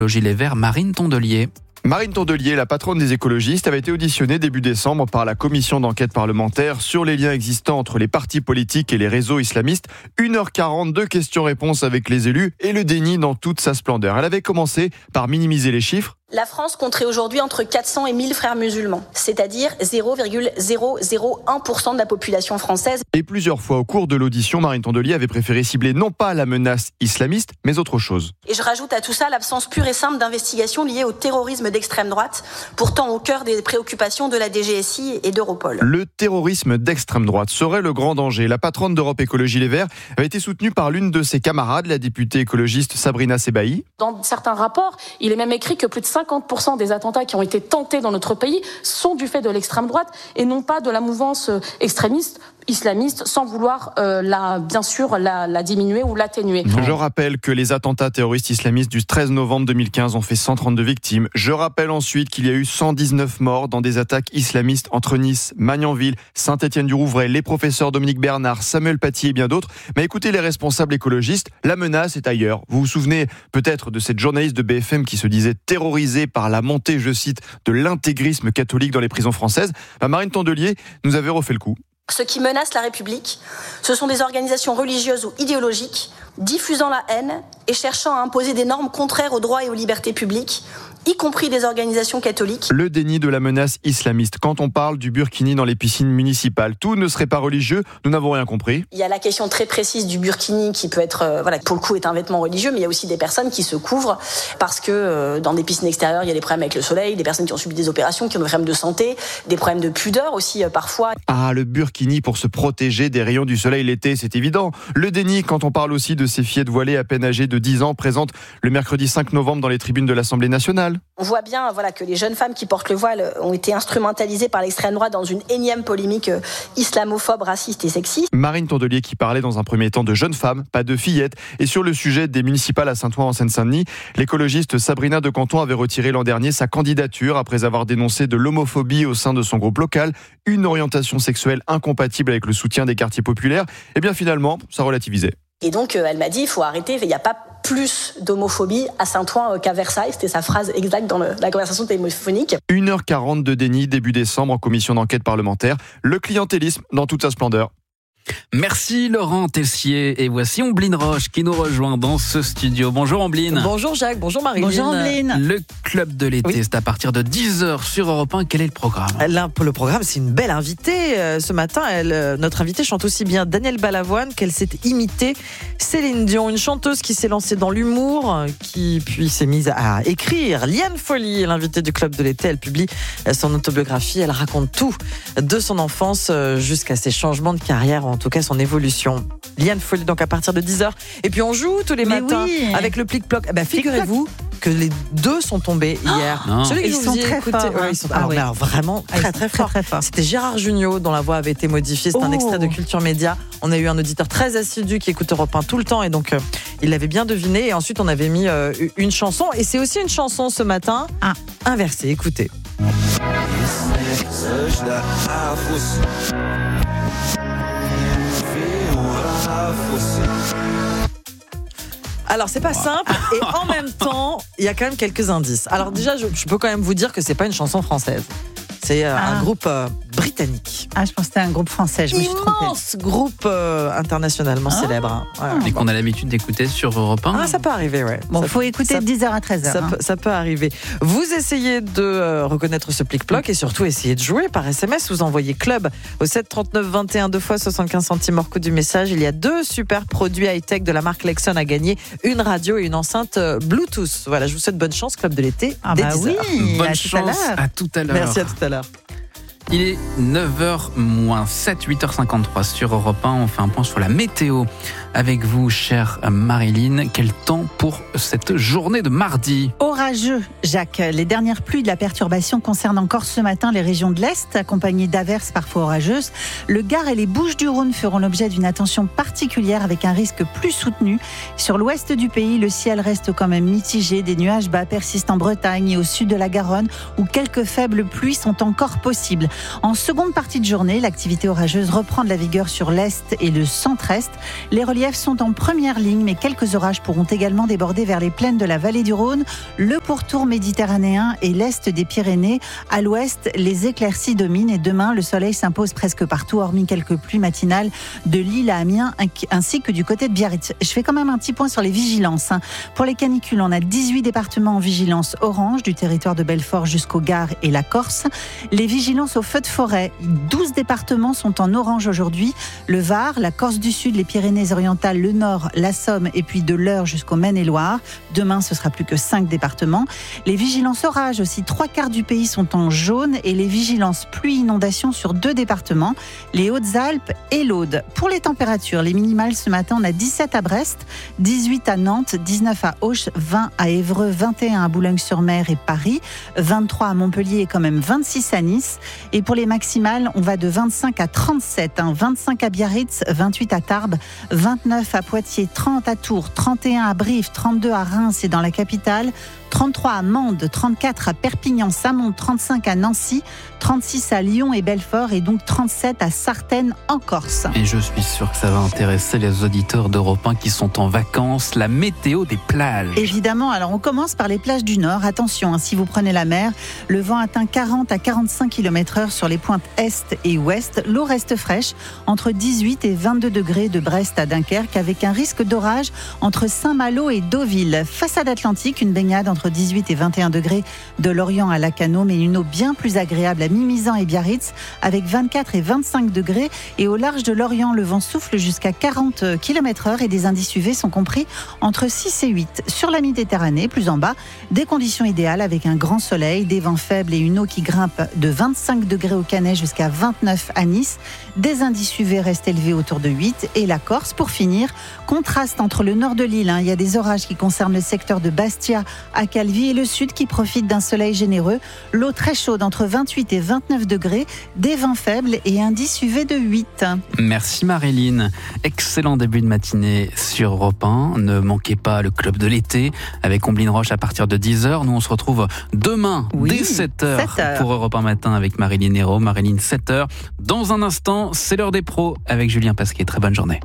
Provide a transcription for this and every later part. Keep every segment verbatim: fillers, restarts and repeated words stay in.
Les Verts, Marine Tondelier. Marine Tondelier, la patronne des écologistes, avait été auditionnée début décembre par la commission d'enquête parlementaire sur les liens existants entre les partis politiques et les réseaux islamistes. une heure quarante de questions-réponses avec les élus et le déni dans toute sa splendeur. Elle avait commencé par minimiser les chiffres. La France compterait aujourd'hui entre quatre cents et mille frères musulmans, c'est-à-dire zéro virgule zéro zéro un pour cent de la population française. Et plusieurs fois au cours de l'audition, Marine Tondelier avait préféré cibler non pas la menace islamiste, mais autre chose. Et je rajoute à tout ça l'absence pure et simple d'investigation liée au terrorisme d'extrême droite, pourtant au cœur des préoccupations de la D G S I et d'Europol. Le terrorisme d'extrême droite serait le grand danger. La patronne d'Europe Écologie Les Verts avait été soutenue par l'une de ses camarades, la députée écologiste Sabrina Sebahi. Dans certains rapports, il est même écrit que plus de cinquante pour cent des attentats qui ont été tentés dans notre pays sont du fait de l'extrême droite et non pas de la mouvance extrémiste islamiste, sans vouloir euh, la, bien sûr la, la diminuer ou l'atténuer. Je rappelle que les attentats terroristes islamistes du treize novembre deux mille quinze ont fait cent trente-deux victimes. Je rappelle ensuite qu'il y a eu cent dix-neuf morts dans des attaques islamistes entre Nice, Magnanville, Saint-Étienne-du-Rouvray, les professeurs Dominique Bernard, Samuel Paty et bien d'autres. Mais écoutez les responsables écologistes, la menace est ailleurs. Vous vous souvenez peut-être de cette journaliste de B F M qui se disait terrorisée par la montée, je cite, de l'intégrisme catholique dans les prisons françaises. Bah, Marine Tondelier nous avait refait le coup. Ce qui menace la République, ce sont des organisations religieuses ou idéologiques diffusant la haine et cherchant à imposer des normes contraires aux droits et aux libertés publiques, y compris des organisations catholiques. Le déni de la menace islamiste. Quand on parle du burkini dans les piscines municipales, tout ne serait pas religieux, nous n'avons rien compris. Il y a la question très précise du burkini qui peut être, euh, voilà, pour le coup est un vêtement religieux, mais il y a aussi des personnes qui se couvrent parce que euh, dans des piscines extérieures, il y a des problèmes avec le soleil, des personnes qui ont subi des opérations, qui ont des problèmes de santé, des problèmes de pudeur aussi euh, parfois. Ah, le burkini pour se protéger des rayons du soleil l'été, c'est évident. Le déni quand on parle aussi de ces fillettes voilées à peine âgées de dix ans présentes le mercredi cinq novembre dans les tribunes de l'Assemblée nationale. On voit bien voilà, que les jeunes femmes qui portent le voile ont été instrumentalisées par l'extrême droite dans une énième polémique islamophobe, raciste et sexiste. Marine Tondelier qui parlait dans un premier temps de jeunes femmes, pas de fillettes. Et sur le sujet des municipales à Saint-Ouen en Seine-Saint-Denis, l'écologiste Sabrina de Canton avait retiré l'an dernier sa candidature après avoir dénoncé de l'homophobie au sein de son groupe local, une orientation sexuelle incompatible avec le soutien des quartiers populaires. Et bien finalement, ça relativisait. Et donc, elle m'a dit, il faut arrêter, il n'y a pas plus d'homophobie à Saint-Ouen qu'à Versailles. C'était sa phrase exacte dans le, la conversation téléphonique. une heure quarante de déni début décembre en commission d'enquête parlementaire. Le clientélisme dans toute sa splendeur. Merci Laurent Tessier. Et voici Ombline Roche qui nous rejoint dans ce studio. Bonjour Ombline. Bonjour Jacques, bonjour Marie. Bonjour Ombline. Le club de l'été, oui. C'est à partir de dix heures sur Europe un. Quel est le programme ? Là, le programme, c'est une belle invitée. Ce matin, elle, notre invitée chante aussi bien Danielle Balavoine qu'elle s'est imitée Céline Dion, une chanteuse qui s'est lancée dans l'humour, qui puis s'est mise à écrire. Liane Folly est l'invitée du club de l'été. Elle publie son autobiographie. Elle raconte tout de son enfance jusqu'à ses changements de carrière, en tout cas son évolution. Liane Folly, donc à partir de dix heures. Et puis on joue tous les Mais matins oui. avec le plic-ploc. Eh ben, figurez-vous que les deux sont tombés hier. Oh, Celui que ils je vous sont dis, très écoutez, forts, ouais, hein. ils sont Ah alors, oui. alors, vraiment Ah, ils très sont très forts. très, très forts. C'était Gérard Jugnot dont la voix avait été modifiée. C'est Oh. un extrait de Culture Média. On a eu un auditeur très assidu qui écoute Europe un tout le temps et donc euh, il l'avait bien deviné. Et ensuite on avait mis euh, une chanson et c'est aussi une chanson ce matin Ah. inversée. Écoutez. Alors c'est pas simple et en même temps il y a quand même quelques indices. Alors déjà je, je peux quand même vous dire que c'est pas une chanson française. C'est euh, Ah. un groupe euh, britannique. Ah, je pense que c'était un groupe français, je me suis trompée. Immense groupe euh, internationalement Ah. célèbre. hein. Ouais. Et qu'on a l'habitude d'écouter sur Europe un. Ah, ça peut arriver, ouais. Bon, ça, faut écouter ça- de dix heures à treize heures. ça, hein. peut, ça peut arriver. Vous essayez de euh, reconnaître ce plic-ploc et surtout essayez de jouer par S M S. Vous envoyez club au sept trente-neuf vingt et un, deux fois soixante-quinze centimes hors coût du message. Il y a deux super produits high-tech de la marque Lexon à gagner, une radio et une enceinte euh, Bluetooth. Voilà, je vous souhaite bonne chance, club de l'été. Ah dès bah dix oui, heures. Bonne à tout à chance, l'heure. à tout à l'heure. Merci, à tout à l'heure. Il est neuf heures moins sept, huit heures cinquante-trois sur Europe un. On fait un point sur la météo avec vous, chère Marilyn. Quel temps pour cette journée de mardi ? Orageux, Jacques. Les dernières pluies de la perturbation concernent encore ce matin les régions de l'Est, accompagnées d'averses parfois orageuses. Le Gard et les Bouches-du-Rhône feront l'objet d'une attention particulière avec un risque plus soutenu. Sur l'ouest du pays, le ciel reste quand même mitigé. Des nuages bas persistent en Bretagne et au sud de la Garonne, où quelques faibles pluies sont encore possibles. En seconde partie de journée, l'activité orageuse reprend de la vigueur sur l'Est et le centre-Est. Les reliefs reliefs sont en première ligne, mais quelques orages pourront également déborder vers les plaines de la vallée du Rhône, le pourtour méditerranéen et l'est des Pyrénées. À l'ouest, les éclaircies dominent et demain, le soleil s'impose presque partout, hormis quelques pluies matinales de Lille à Amiens ainsi que du côté de Biarritz. Je fais quand même un petit point sur les vigilances. Pour les canicules, on a dix-huit départements en vigilance orange, du territoire de Belfort jusqu'au Gard et la Corse. Les vigilances aux feux de forêt, douze départements sont en orange aujourd'hui. Le Var, la Corse du Sud, les Pyrénées-Orientales, le Nord, la Somme et puis de l'Eure jusqu'au Maine-et-Loire. Demain, ce sera plus que cinq départements. Les vigilances orage aussi, trois quarts du pays sont en jaune et les vigilances pluie-inondation sur deux départements, les Hautes-Alpes et l'Aude. Pour les températures, les minimales ce matin, on a dix-sept à Brest, dix-huit à Nantes, dix-neuf à Auch, vingt à Évreux, vingt et un à Boulogne-sur-Mer et Paris, vingt-trois à Montpellier et quand même vingt-six à Nice. Et pour les maximales, on va de vingt-cinq à trente-sept, hein, vingt-cinq à Biarritz, vingt-huit à Tarbes, vingt-neuf à Poitiers, trente à Tours, trente et un à Brive, trente-deux à Reims et dans la capitale, trente-trois à Mende, trente-quatre à Perpignan, Saumon, trente-cinq à Nancy, trente-six à Lyon et Belfort et donc trente-sept à Sartène en Corse. Et je suis sûr que ça va intéresser les auditeurs d'Europe un qui sont en vacances, la météo des plages. Évidemment, alors on commence par les plages du Nord. Attention, hein, si vous prenez la mer, le vent atteint quarante à quarante-cinq kilomètres heure sur les pointes Est et Ouest. L'eau reste fraîche, entre dix-huit et vingt-deux degrés de Brest à Dunkerque, avec un risque d'orage entre Saint-Malo et Deauville. Façade atlantique, une baignade entre dix-huit et vingt et un degrés de Lorient à Lacanau, mais une eau bien plus agréable à Mimizan et Biarritz, avec vingt-quatre et vingt-cinq degrés. Et au large de Lorient, le vent souffle jusqu'à quarante kilomètres heure et des indices U V sont compris entre six et huit. Sur la Méditerranée, plus en bas, des conditions idéales avec un grand soleil, des vents faibles et une eau qui grimpe de vingt-cinq degrés au Canet jusqu'à vingt-neuf à Nice. Des indices U V restent élevés autour de huit. Et la Corse, pour finir, contraste entre le nord de l'île. Hein. Il y a des orages qui concernent le secteur de Bastia à Calvi et le sud qui profite d'un soleil généreux. L'eau très chaude entre vingt-huit et vingt-neuf degrés, des vents faibles et indice U V de huit. Merci Marilyn. Excellent début de matinée sur Europe un. Ne manquez pas le club de l'été avec Omblin Roche à partir de dix heures. Nous on se retrouve demain oui, dès sept heures, sept heures pour Europe un matin avec Marilyn Hérault. Marilyn, sept heures. Dans un instant, c'est l'heure des pros avec Julien Pasquet. Très bonne journée.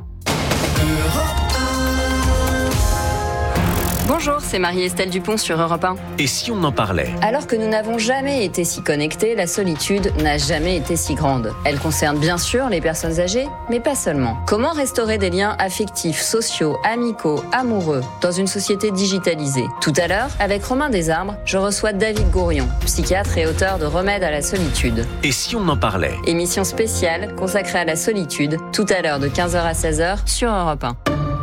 Bonjour, c'est Marie-Estelle Dupont sur Europe un. Et si on en parlait ? Alors que nous n'avons jamais été si connectés, la solitude n'a jamais été si grande. Elle concerne bien sûr les personnes âgées, mais pas seulement. Comment restaurer des liens affectifs, sociaux, amicaux, amoureux dans une société digitalisée ? Tout à l'heure, avec Romain Desarbres, je reçois David Gourion, psychiatre et auteur de Remède à la solitude. Et si on en parlait ? Émission spéciale consacrée à la solitude, tout à l'heure de quinze heures à seize heures sur Europe un.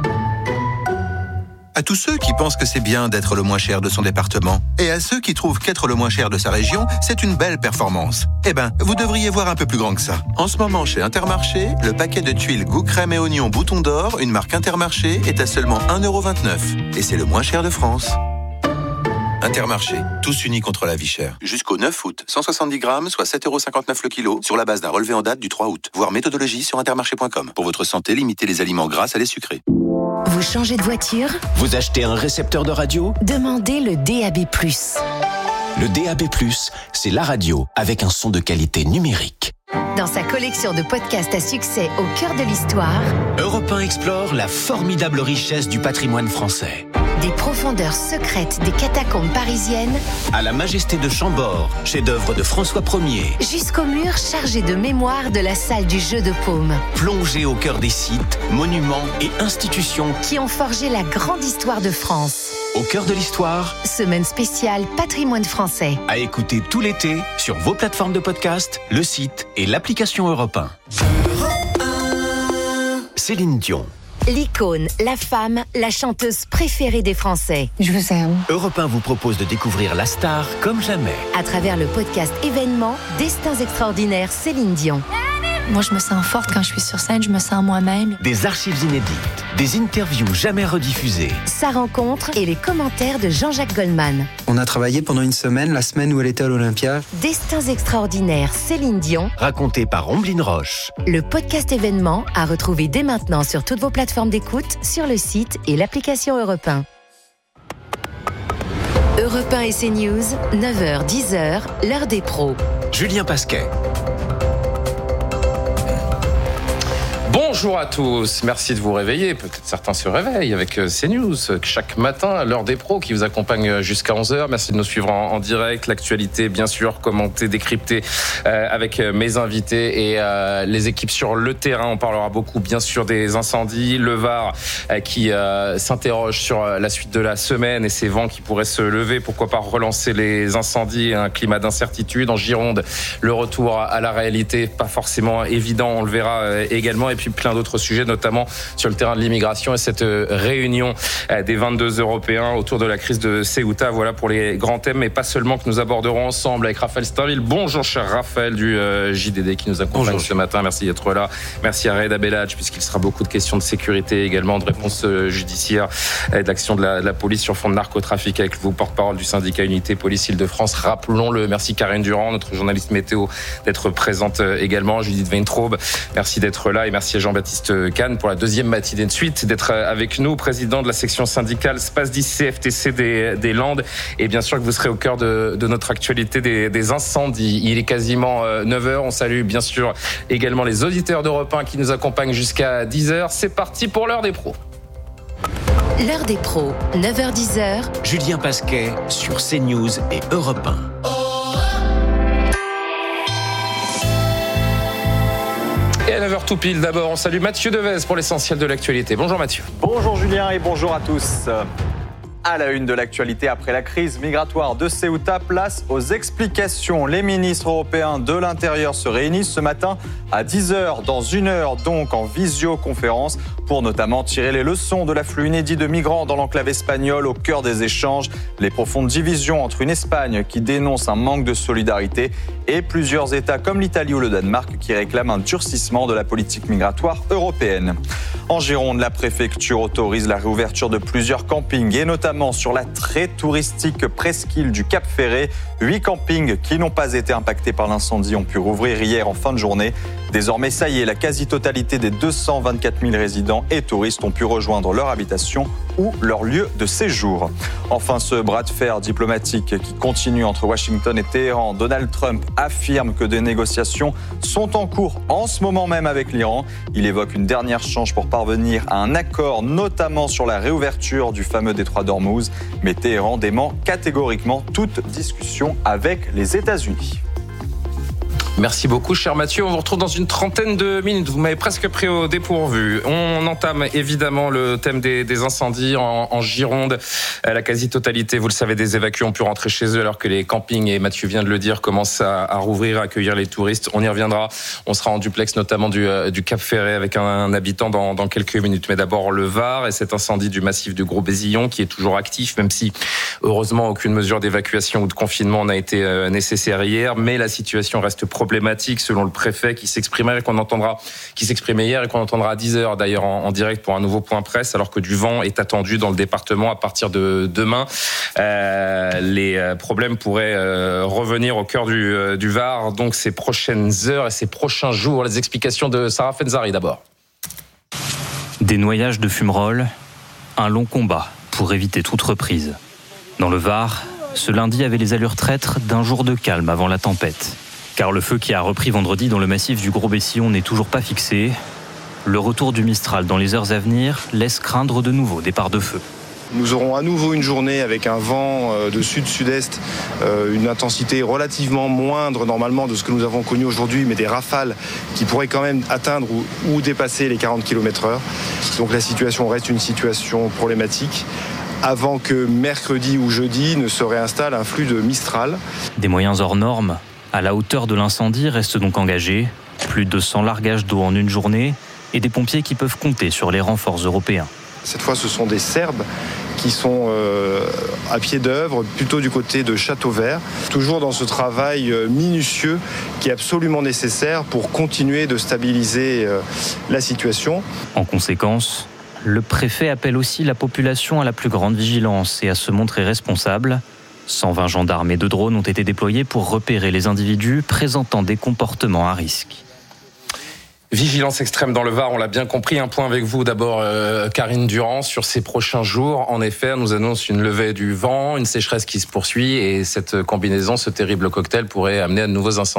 À tous ceux qui pensent que c'est bien d'être le moins cher de son département, et à ceux qui trouvent qu'être le moins cher de sa région, c'est une belle performance. Eh ben, vous devriez voir un peu plus grand que ça. En ce moment, chez Intermarché, le paquet de tuiles goût crème et oignon bouton d'or, une marque Intermarché, est à seulement un euro vingt-neuf. Et c'est le moins cher de France. Intermarché, tous unis contre la vie chère. Jusqu'au neuf août, cent soixante-dix grammes, soit sept euros cinquante-neuf le kilo, sur la base d'un relevé en date du trois août. Voir méthodologie sur intermarché point com. Pour votre santé, limitez les aliments gras à les sucrés. Vous changez de voiture ? Vous achetez un récepteur de radio ? Demandez le D A B plus. Le D A B plus, c'est la radio avec un son de qualité numérique. Dans sa collection de podcasts à succès au cœur de l'histoire, Europe un explore la formidable richesse du patrimoine français. Des profondeurs secrètes des catacombes parisiennes à la majesté de Chambord, chef-d'œuvre de François Ier, jusqu'aux murs chargés de mémoire de la salle du jeu de paume. Plongé au cœur des sites, monuments et institutions qui ont forgé la grande histoire de France. Au cœur de l'histoire, semaine spéciale patrimoine français. À écouter tout l'été sur vos plateformes de podcast, le site et l'application Europe un. Céline Dion. L'icône, la femme, la chanteuse préférée des Français. Je vous aime. Europe un vous propose de découvrir la star comme jamais. À travers le podcast événement Destins extraordinaires Céline Dion. Moi, je me sens forte quand je suis sur scène, je me sens moi-même. Des archives inédites, des interviews jamais rediffusées. Sa rencontre et les commentaires de Jean-Jacques Goldman. On a travaillé pendant une semaine, la semaine où elle était à l'Olympia. Destins extraordinaires Céline Dion. Raconté par Omblin Roche. Le podcast événement à retrouver dès maintenant sur toutes vos plateformes d'écoute, sur le site et l'application Europe un. Europe un et CNews, neuf heures dix heures, l'heure des pros. Julien Pasquet. Bonjour Bonjour à tous, merci de vous réveiller. Peut-être certains se réveillent avec CNews chaque matin, l'heure des pros qui vous accompagne jusqu'à onze heures. Merci de nous suivre en, en direct. L'actualité, bien sûr, commentée, décryptée euh, avec mes invités et euh, les équipes sur le terrain. On parlera beaucoup, bien sûr, des incendies. Le V A R euh, qui euh, s'interroge sur la suite de la semaine et ces vents qui pourraient se lever. Pourquoi pas relancer les incendies? Un climat d'incertitude. En Gironde, le retour à la réalité, pas forcément évident, on le verra euh, également. Et puis plein d'autres sujets, notamment sur le terrain de l'immigration et cette réunion des vingt-deux Européens autour de la crise de Ceuta. Voilà pour les grands thèmes, mais pas seulement, que nous aborderons ensemble avec Raphaël Steinville. Bonjour cher Raphaël du J D D qui nous accompagne Bonjour. ce matin. Merci d'être là. Merci à Reda Abelhadj, puisqu'il sera beaucoup de questions de sécurité, également de réponses judiciaires et d'action de la, de la police sur fond de narcotrafic avec vous, porte-parole du syndicat Unité Police Île-de-France. Rappelons-le. Merci Karine Durand, notre journaliste météo, d'être présente également. Judith Weintraub, merci d'être là et merci à Jean-Baptiste Kahn pour la deuxième matinée de suite, d'être avec nous, président de la section syndicale SPASDIS C F T C des, des Landes. Et bien sûr que vous serez au cœur de, de notre actualité des, des incendies. Il est quasiment neuf heures. On salue bien sûr également les auditeurs d'Europe un qui nous accompagnent jusqu'à dix heures. C'est parti pour l'heure des pros. L'heure des pros, neuf heures dix. Julien Pasquet sur CNews et Europe un. Et à neuf heures tout pile, d'abord, on salue Mathieu Devez pour l'essentiel de l'actualité. Bonjour Mathieu. Bonjour Julien et bonjour à tous. À la une de l'actualité après la crise migratoire de Ceuta, place aux explications. Les ministres européens de l'Intérieur se réunissent ce matin à dix heures, dans une heure donc en visioconférence, pour notamment tirer les leçons de l'afflux inédit de migrants dans l'enclave espagnole au cœur des échanges, les profondes divisions entre une Espagne qui dénonce un manque de solidarité et plusieurs États comme l'Italie ou le Danemark qui réclament un durcissement de la politique migratoire européenne. En Gironde, la préfecture autorise la réouverture de plusieurs campings et notamment sur la très touristique presqu'île du Cap Ferret. Huit campings qui n'ont pas été impactés par l'incendie ont pu rouvrir hier en fin de journée. Désormais, ça y est, la quasi-totalité des deux cent vingt-quatre mille résidents et touristes ont pu rejoindre leur habitation ou leur lieu de séjour. Enfin, ce bras de fer diplomatique qui continue entre Washington et Téhéran. Donald Trump affirme que des négociations sont en cours en ce moment même avec l'Iran. Il évoque une dernière chance pour parvenir à un accord, notamment sur la réouverture du fameux détroit d'Ormuz. Mais Téhéran dément catégoriquement toute discussion avec les États-Unis. Merci beaucoup, cher Mathieu. On vous retrouve dans une trentaine de minutes. Vous m'avez presque pris au dépourvu. On entame évidemment le thème des, des incendies en, en Gironde. La quasi-totalité, vous le savez, des évacués ont pu rentrer chez eux alors que les campings, et Mathieu vient de le dire, commencent à, à rouvrir, à accueillir les touristes. On y reviendra. On sera en duplex notamment du, du Cap Ferret avec un, un habitant dans, dans quelques minutes. Mais d'abord le V A R et cet incendie du massif du Gros-Bézillon qui est toujours actif, même si heureusement aucune mesure d'évacuation ou de confinement n'a été nécessaire hier. Mais la situation reste problématique. problématique selon le préfet qui s'exprimait et qu'on entendra, qui s'exprimait hier et qu'on entendra à dix heures d'ailleurs en, en direct pour un nouveau point presse, alors que du vent est attendu dans le département à partir de demain. Euh, les problèmes pourraient euh, revenir au cœur du, euh, du V A R donc ces prochaines heures et ces prochains jours. Les explications de Sarah Fenzari d'abord. Des noyages de fumerolles, un long combat pour éviter toute reprise. Dans le V A R, ce lundi avait les allures traîtres d'un jour de calme avant la tempête. Car le feu qui a repris vendredi dans le massif du Gros-Bézillon n'est toujours pas fixé. Le retour du Mistral dans les heures à venir laisse craindre de nouveaux départs de feu. Nous aurons à nouveau une journée avec un vent de sud-sud-est, une intensité relativement moindre normalement de ce que nous avons connu aujourd'hui, mais des rafales qui pourraient quand même atteindre ou, ou dépasser les quarante kilomètres heure. Donc la situation reste une situation problématique, avant que mercredi ou jeudi ne se réinstalle un flux de Mistral. Des moyens hors normes à la hauteur de l'incendie restent donc engagés. Plus de cent largages d'eau en une journée et des pompiers qui peuvent compter sur les renforts européens. Cette fois, ce sont des Serbes qui sont euh, à pied d'œuvre, plutôt du côté de Châteauvert, toujours dans ce travail euh, minutieux qui est absolument nécessaire pour continuer de stabiliser euh, la situation. En conséquence, le préfet appelle aussi la population à la plus grande vigilance et à se montrer responsable. cent vingt gendarmes et deux drones ont été déployés pour repérer les individus présentant des comportements à risque. Vigilance extrême dans le V A R, on l'a bien compris. Un point avec vous d'abord, euh, Karine Durand, sur ces prochains jours. En effet, on nous annonce une levée du vent, une sécheresse qui se poursuit et cette combinaison, ce terrible cocktail pourrait amener à de nouveaux incendies.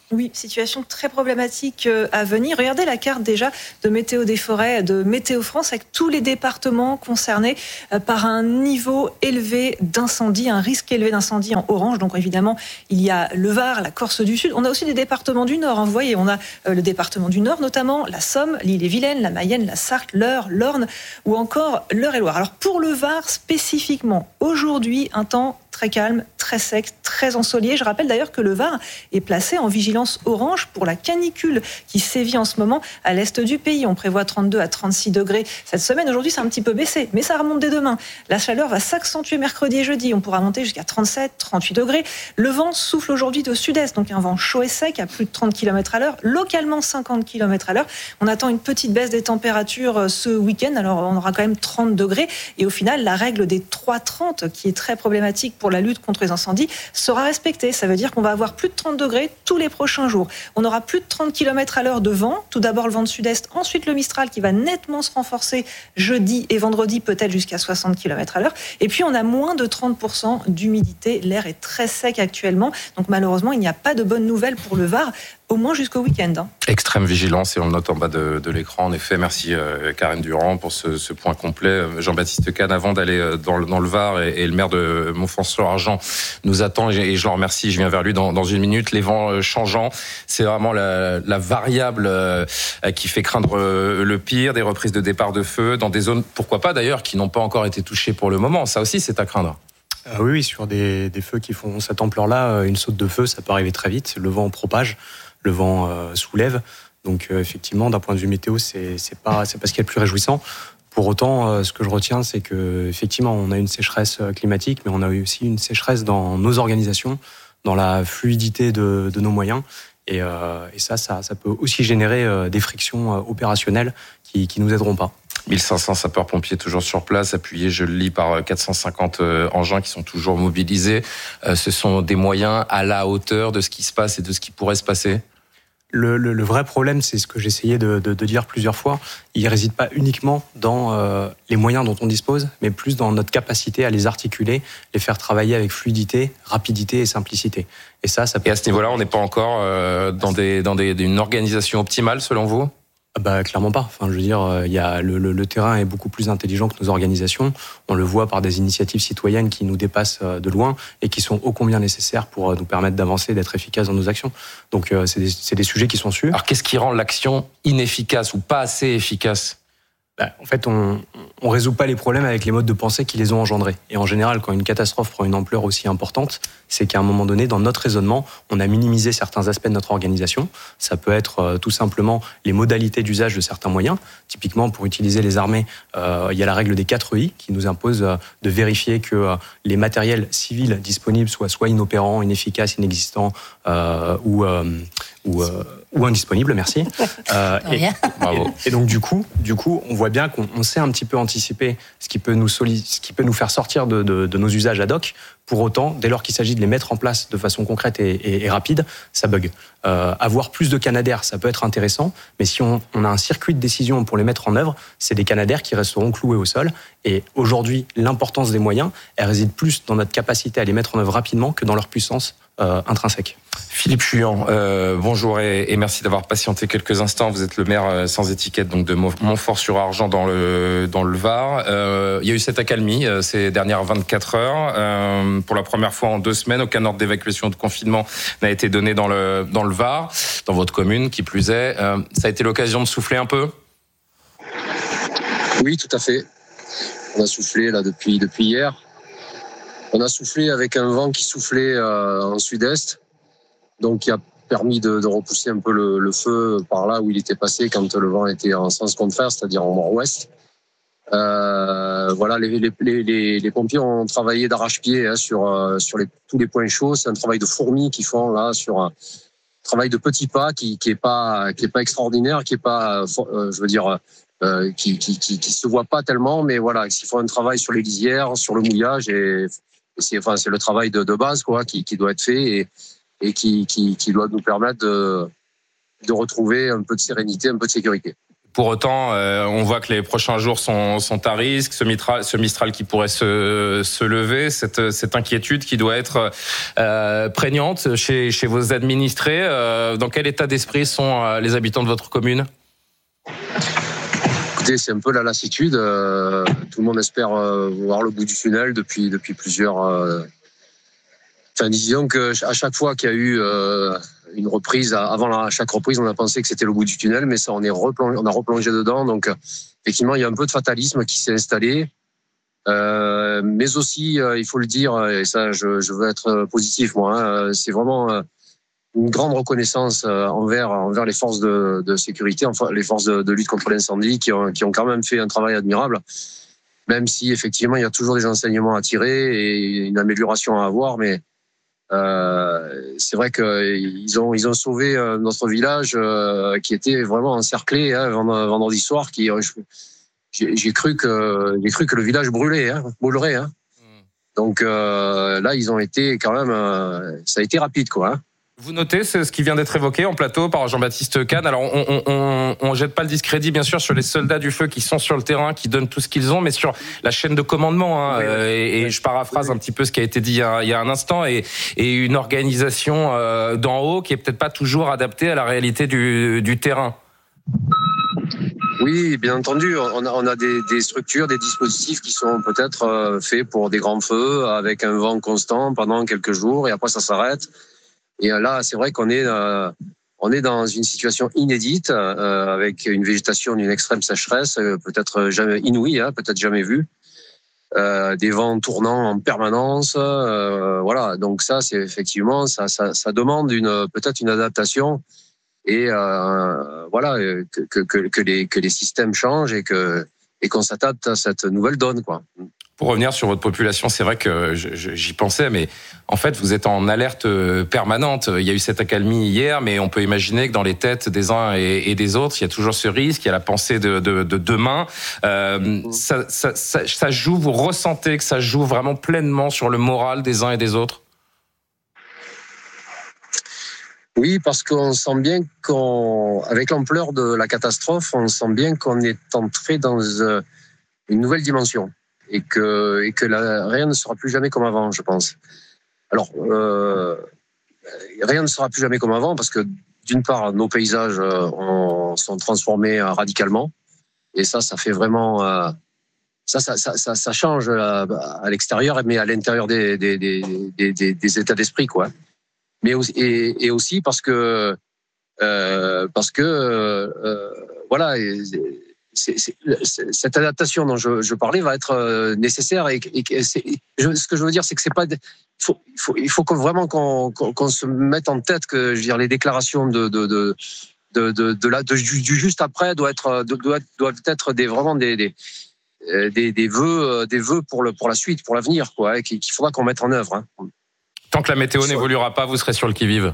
Oui, situation très problématique à venir. Regardez la carte déjà de Météo des Forêts, de Météo France, avec tous les départements concernés par un niveau élevé d'incendie, un risque élevé d'incendie en orange. Donc évidemment, il y a le Var, la Corse du Sud. On a aussi des départements du Nord. Vous voyez, on a le département du Nord, notamment la Somme, l'Ille-et-Vilaine, la Mayenne, la Sarthe, l'Eure, l'Orne ou encore l'Eure-et-Loire. Alors pour le Var spécifiquement, aujourd'hui, un temps très calme, très sec, très ensoleillé. Je rappelle d'ailleurs que le Var est placé en vigilance orange pour la canicule qui sévit en ce moment à l'est du pays. On prévoit trente-deux à trente-six degrés cette semaine. Aujourd'hui, c'est un petit peu baissé, mais ça remonte dès demain. La chaleur va s'accentuer mercredi et jeudi. On pourra monter jusqu'à trente-sept, trente-huit degrés. Le vent souffle aujourd'hui de sud-est, donc un vent chaud et sec à plus de trente kilomètres à l'heure, localement cinquante kilomètres à l'heure. On attend une petite baisse des températures ce week-end. Alors, on aura quand même trente degrés. Et au final, la règle des trois trente, qui est très problématique pour la lutte contre les incendies, sera respectée. Ça veut dire qu'on va avoir plus de trente degrés tous les prochains jours. On aura plus de trente kilomètres à l'heure de vent. Tout d'abord le vent de sud-est, ensuite le Mistral qui va nettement se renforcer jeudi et vendredi, peut-être jusqu'à soixante kilomètres à l'heure. Et puis on a moins de trente pour cent d'humidité. L'air est très sec actuellement. Donc malheureusement, il n'y a pas de bonnes nouvelles pour le Var, au moins jusqu'au week-end. Hein. Extrême vigilance, et on le note en bas de, de l'écran. En effet, merci euh, Karine Durand pour ce, ce point complet. Jean-Baptiste Kahn, avant d'aller dans le, dans le Var, et, et le maire de Montfort-sur-Argent nous attend, et je le remercie, je viens vers lui dans, dans une minute. Les vents changeants, c'est vraiment la, la variable euh, qui fait craindre euh, le pire, des reprises de départ de feu dans des zones, pourquoi pas d'ailleurs, qui n'ont pas encore été touchées pour le moment. Ça aussi, c'est à craindre. Euh, oui, oui, sur des, des feux qui font cette ampleur-là, une saute de feu, ça peut arriver très vite. Le vent propage. Le vent euh, soulève, donc euh, effectivement, d'un point de vue météo, c'est c'est pas c'est pas ce qui est le plus réjouissant. Pour autant, euh, ce que je retiens, c'est que effectivement, on a une sécheresse climatique, mais on a aussi une sécheresse dans nos organisations, dans la fluidité de, de nos moyens, et, euh, et ça, ça, ça peut aussi générer euh, des frictions euh, opérationnelles qui qui nous aideront pas. mille cinq cents sapeurs-pompiers toujours sur place, appuyés, je le lis, par quatre cent cinquante engins qui sont toujours mobilisés. Ce sont des moyens à la hauteur de ce qui se passe et de ce qui pourrait se passer ? Le, le, le vrai problème, c'est ce que j'essayais de, de, de dire plusieurs fois, il ne réside pas uniquement dans euh, les moyens dont on dispose, mais plus dans notre capacité à les articuler, les faire travailler avec fluidité, rapidité et simplicité. Et ça, ça peut... Et à ce niveau-là, on n'est pas encore euh, dans, des, dans des, une organisation optimale, selon vous ? Bah, clairement pas. Enfin, je veux dire, il y a le, le, le terrain est beaucoup plus intelligent que nos organisations. On le voit par des initiatives citoyennes qui nous dépassent de loin et qui sont ô combien nécessaires pour nous permettre d'avancer, d'être efficaces dans nos actions. Donc, c'est des, c'est des sujets qui sont sûrs. Alors, qu'est-ce qui rend l'action inefficace ou pas assez efficace ? Bah, en fait, on on résout pas les problèmes avec les modes de pensée qui les ont engendrés. Et en général, quand une catastrophe prend une ampleur aussi importante, c'est qu'à un moment donné, dans notre raisonnement, on a minimisé certains aspects de notre organisation. Ça peut être euh, tout simplement les modalités d'usage de certains moyens. Typiquement, pour utiliser les armées, euh, il y a la règle des quatre I qui nous impose euh, de vérifier que euh, les matériels civils disponibles soient soit inopérants, inefficaces, inexistants euh, ou euh, ou euh, ou indisponible, merci. Euh, et, bravo. Et, et donc du coup, du coup, on voit bien qu'on on sait un petit peu anticiper ce qui peut nous soli- ce qui peut nous faire sortir de, de, de nos usages ad hoc. Pour autant, dès lors qu'il s'agit de les mettre en place de façon concrète et, et, et rapide, ça bug. Euh, avoir plus de canadaires, ça peut être intéressant, mais si on, on a un circuit de décision pour les mettre en œuvre, c'est des canadaires qui resteront cloués au sol. Et aujourd'hui, l'importance des moyens, elle réside plus dans notre capacité à les mettre en œuvre rapidement que dans leur puissance euh, intrinsèque. Philippe Chuyan, euh, bonjour et, et merci d'avoir patienté quelques instants. Vous êtes le maire euh, sans étiquette donc de Montfort-sur-Argent dans le dans le Var. Euh, il y a eu cette accalmie euh, ces dernières vingt-quatre heures. Euh, pour la première fois en deux semaines, aucun ordre d'évacuation ou de confinement n'a été donné dans le dans le Var, dans votre commune qui plus est. Euh, ça a été l'occasion de souffler un peu ? Oui, tout à fait. On a soufflé là depuis depuis hier. On a soufflé avec un vent qui soufflait euh, en sud-est. Donc, il a permis de, de repousser un peu le, le feu par là où il était passé quand le vent était en sens contraire, c'est-à-dire en nord-ouest. Euh, voilà, les, les, les, les pompiers ont travaillé d'arrache-pied hein, sur, sur les, tous les points chauds. C'est un travail de fourmi qu'ils font là, sur un travail de petits pas qui, qui est pas, qui est pas extraordinaire, qui est pas, euh, je veux dire, euh, qui, qui, qui, qui se voit pas tellement, mais voilà, il faut un travail sur les lisières, sur le mouillage et, et c'est, enfin, c'est le travail de, de base quoi, qui, qui doit être fait. Et, et qui, qui, qui doit nous permettre de, de retrouver un peu de sérénité, un peu de sécurité. Pour autant, euh, on voit que les prochains jours sont, sont à risque, ce Mistral, ce Mistral qui pourrait se, se lever, cette, cette inquiétude qui doit être euh, prégnante chez, chez vos administrés. Euh, dans quel état d'esprit sont euh, les habitants de votre commune ? Écoutez, c'est un peu la lassitude. Euh, tout le monde espère euh, voir le bout du tunnel depuis, depuis plusieurs... Euh... Enfin, disons qu'à chaque fois qu'il y a eu... Euh, une reprise, avant la, chaque reprise, on a pensé que c'était le bout du tunnel, mais ça, on est replongé, on a replongé dedans. Donc, effectivement, il y a un peu de fatalisme qui s'est installé. Euh, mais aussi, euh, il faut le dire, et ça, je, je veux être positif, moi, hein, c'est vraiment euh, une grande reconnaissance euh, envers, envers les forces de, de sécurité, enfin, les forces de, de lutte contre l'incendie, qui ont, qui ont quand même fait un travail admirable. Même si, effectivement, il y a toujours des enseignements à tirer et une amélioration à avoir, mais Euh, c'est vrai qu'ils ont ils ont sauvé euh, notre village euh, qui était vraiment encerclé hein, vendredi soir. Qui euh, j'ai, j'ai cru que j'ai cru que le village brûlait, hein, brûlerait. Hein. Donc euh, là, ils ont été quand même, euh, ça a été rapide, quoi. Hein. Vous notez ce qui vient d'être évoqué en plateau par Jean-Baptiste Kahn. Alors, on, on, on, on jette pas le discrédit, bien sûr, sur les soldats du feu qui sont sur le terrain, qui donnent tout ce qu'ils ont, mais sur la chaîne de commandement. Hein, oui, oui, et, et je paraphrase oui, oui. un petit peu ce qui a été dit il y a, il y a un instant, et, et une organisation euh, d'en haut qui est peut-être pas toujours adaptée à la réalité du, du terrain. Oui, bien entendu. On a, on a des, des structures, des dispositifs qui sont peut-être euh, faits pour des grands feux, avec un vent constant pendant quelques jours, et après ça s'arrête. Et là, c'est vrai qu'on est, euh, on est dans une situation inédite, euh, avec une végétation d'une extrême sécheresse, euh, peut-être jamais inouïe, hein, peut-être jamais vue, euh, des vents tournants en permanence. Euh, voilà, donc ça, c'est effectivement, ça, ça, ça demande une, peut-être une adaptation, et euh, voilà, que, que, que les, que les systèmes changent et que et qu'on s'adapte à cette nouvelle donne, quoi. Pour revenir sur votre population, c'est vrai que j'y pensais, mais en fait, vous êtes en alerte permanente. Il y a eu cette accalmie hier, mais on peut imaginer que dans les têtes des uns et des autres, il y a toujours ce risque, il y a la pensée de, de, de demain. Euh, ça, ça, ça, ça joue, vous ressentez que ça joue vraiment pleinement sur le moral des uns et des autres ? Oui, parce qu'on sent bien qu'on, avec l'ampleur de la catastrophe, on sent bien qu'on est entré dans une nouvelle dimension. Et que, et que la, rien ne sera plus jamais comme avant, je pense. Alors, euh, rien ne sera plus jamais comme avant parce que, d'une part, nos paysages euh, ont, sont transformés euh, radicalement. Et ça, ça fait vraiment... Euh, ça, ça, ça, ça, ça change à, à l'extérieur, mais à l'intérieur des, des, des, des, des, des états d'esprit, quoi. Mais aussi, et, et aussi parce que... Euh, parce que... Euh, voilà... Et, C'est, c'est, c'est, cette adaptation dont je, je parlais va être euh, nécessaire et, et, et c'est, je, ce que je veux dire c'est que c'est pas il faut, faut, il faut que vraiment qu'on, qu'on, qu'on se mette en tête que je veux dire les déclarations de de de de, de, de, la, de du, du juste après doivent être doivent, doivent être des vraiment des des, des des vœux des vœux pour le pour la suite, pour l'avenir, quoi, et qu'il, qu'il faudra qu'on mette en œuvre, hein. Tant que la météo Soit. n'évoluera pas, vous serez sur le qui-vive.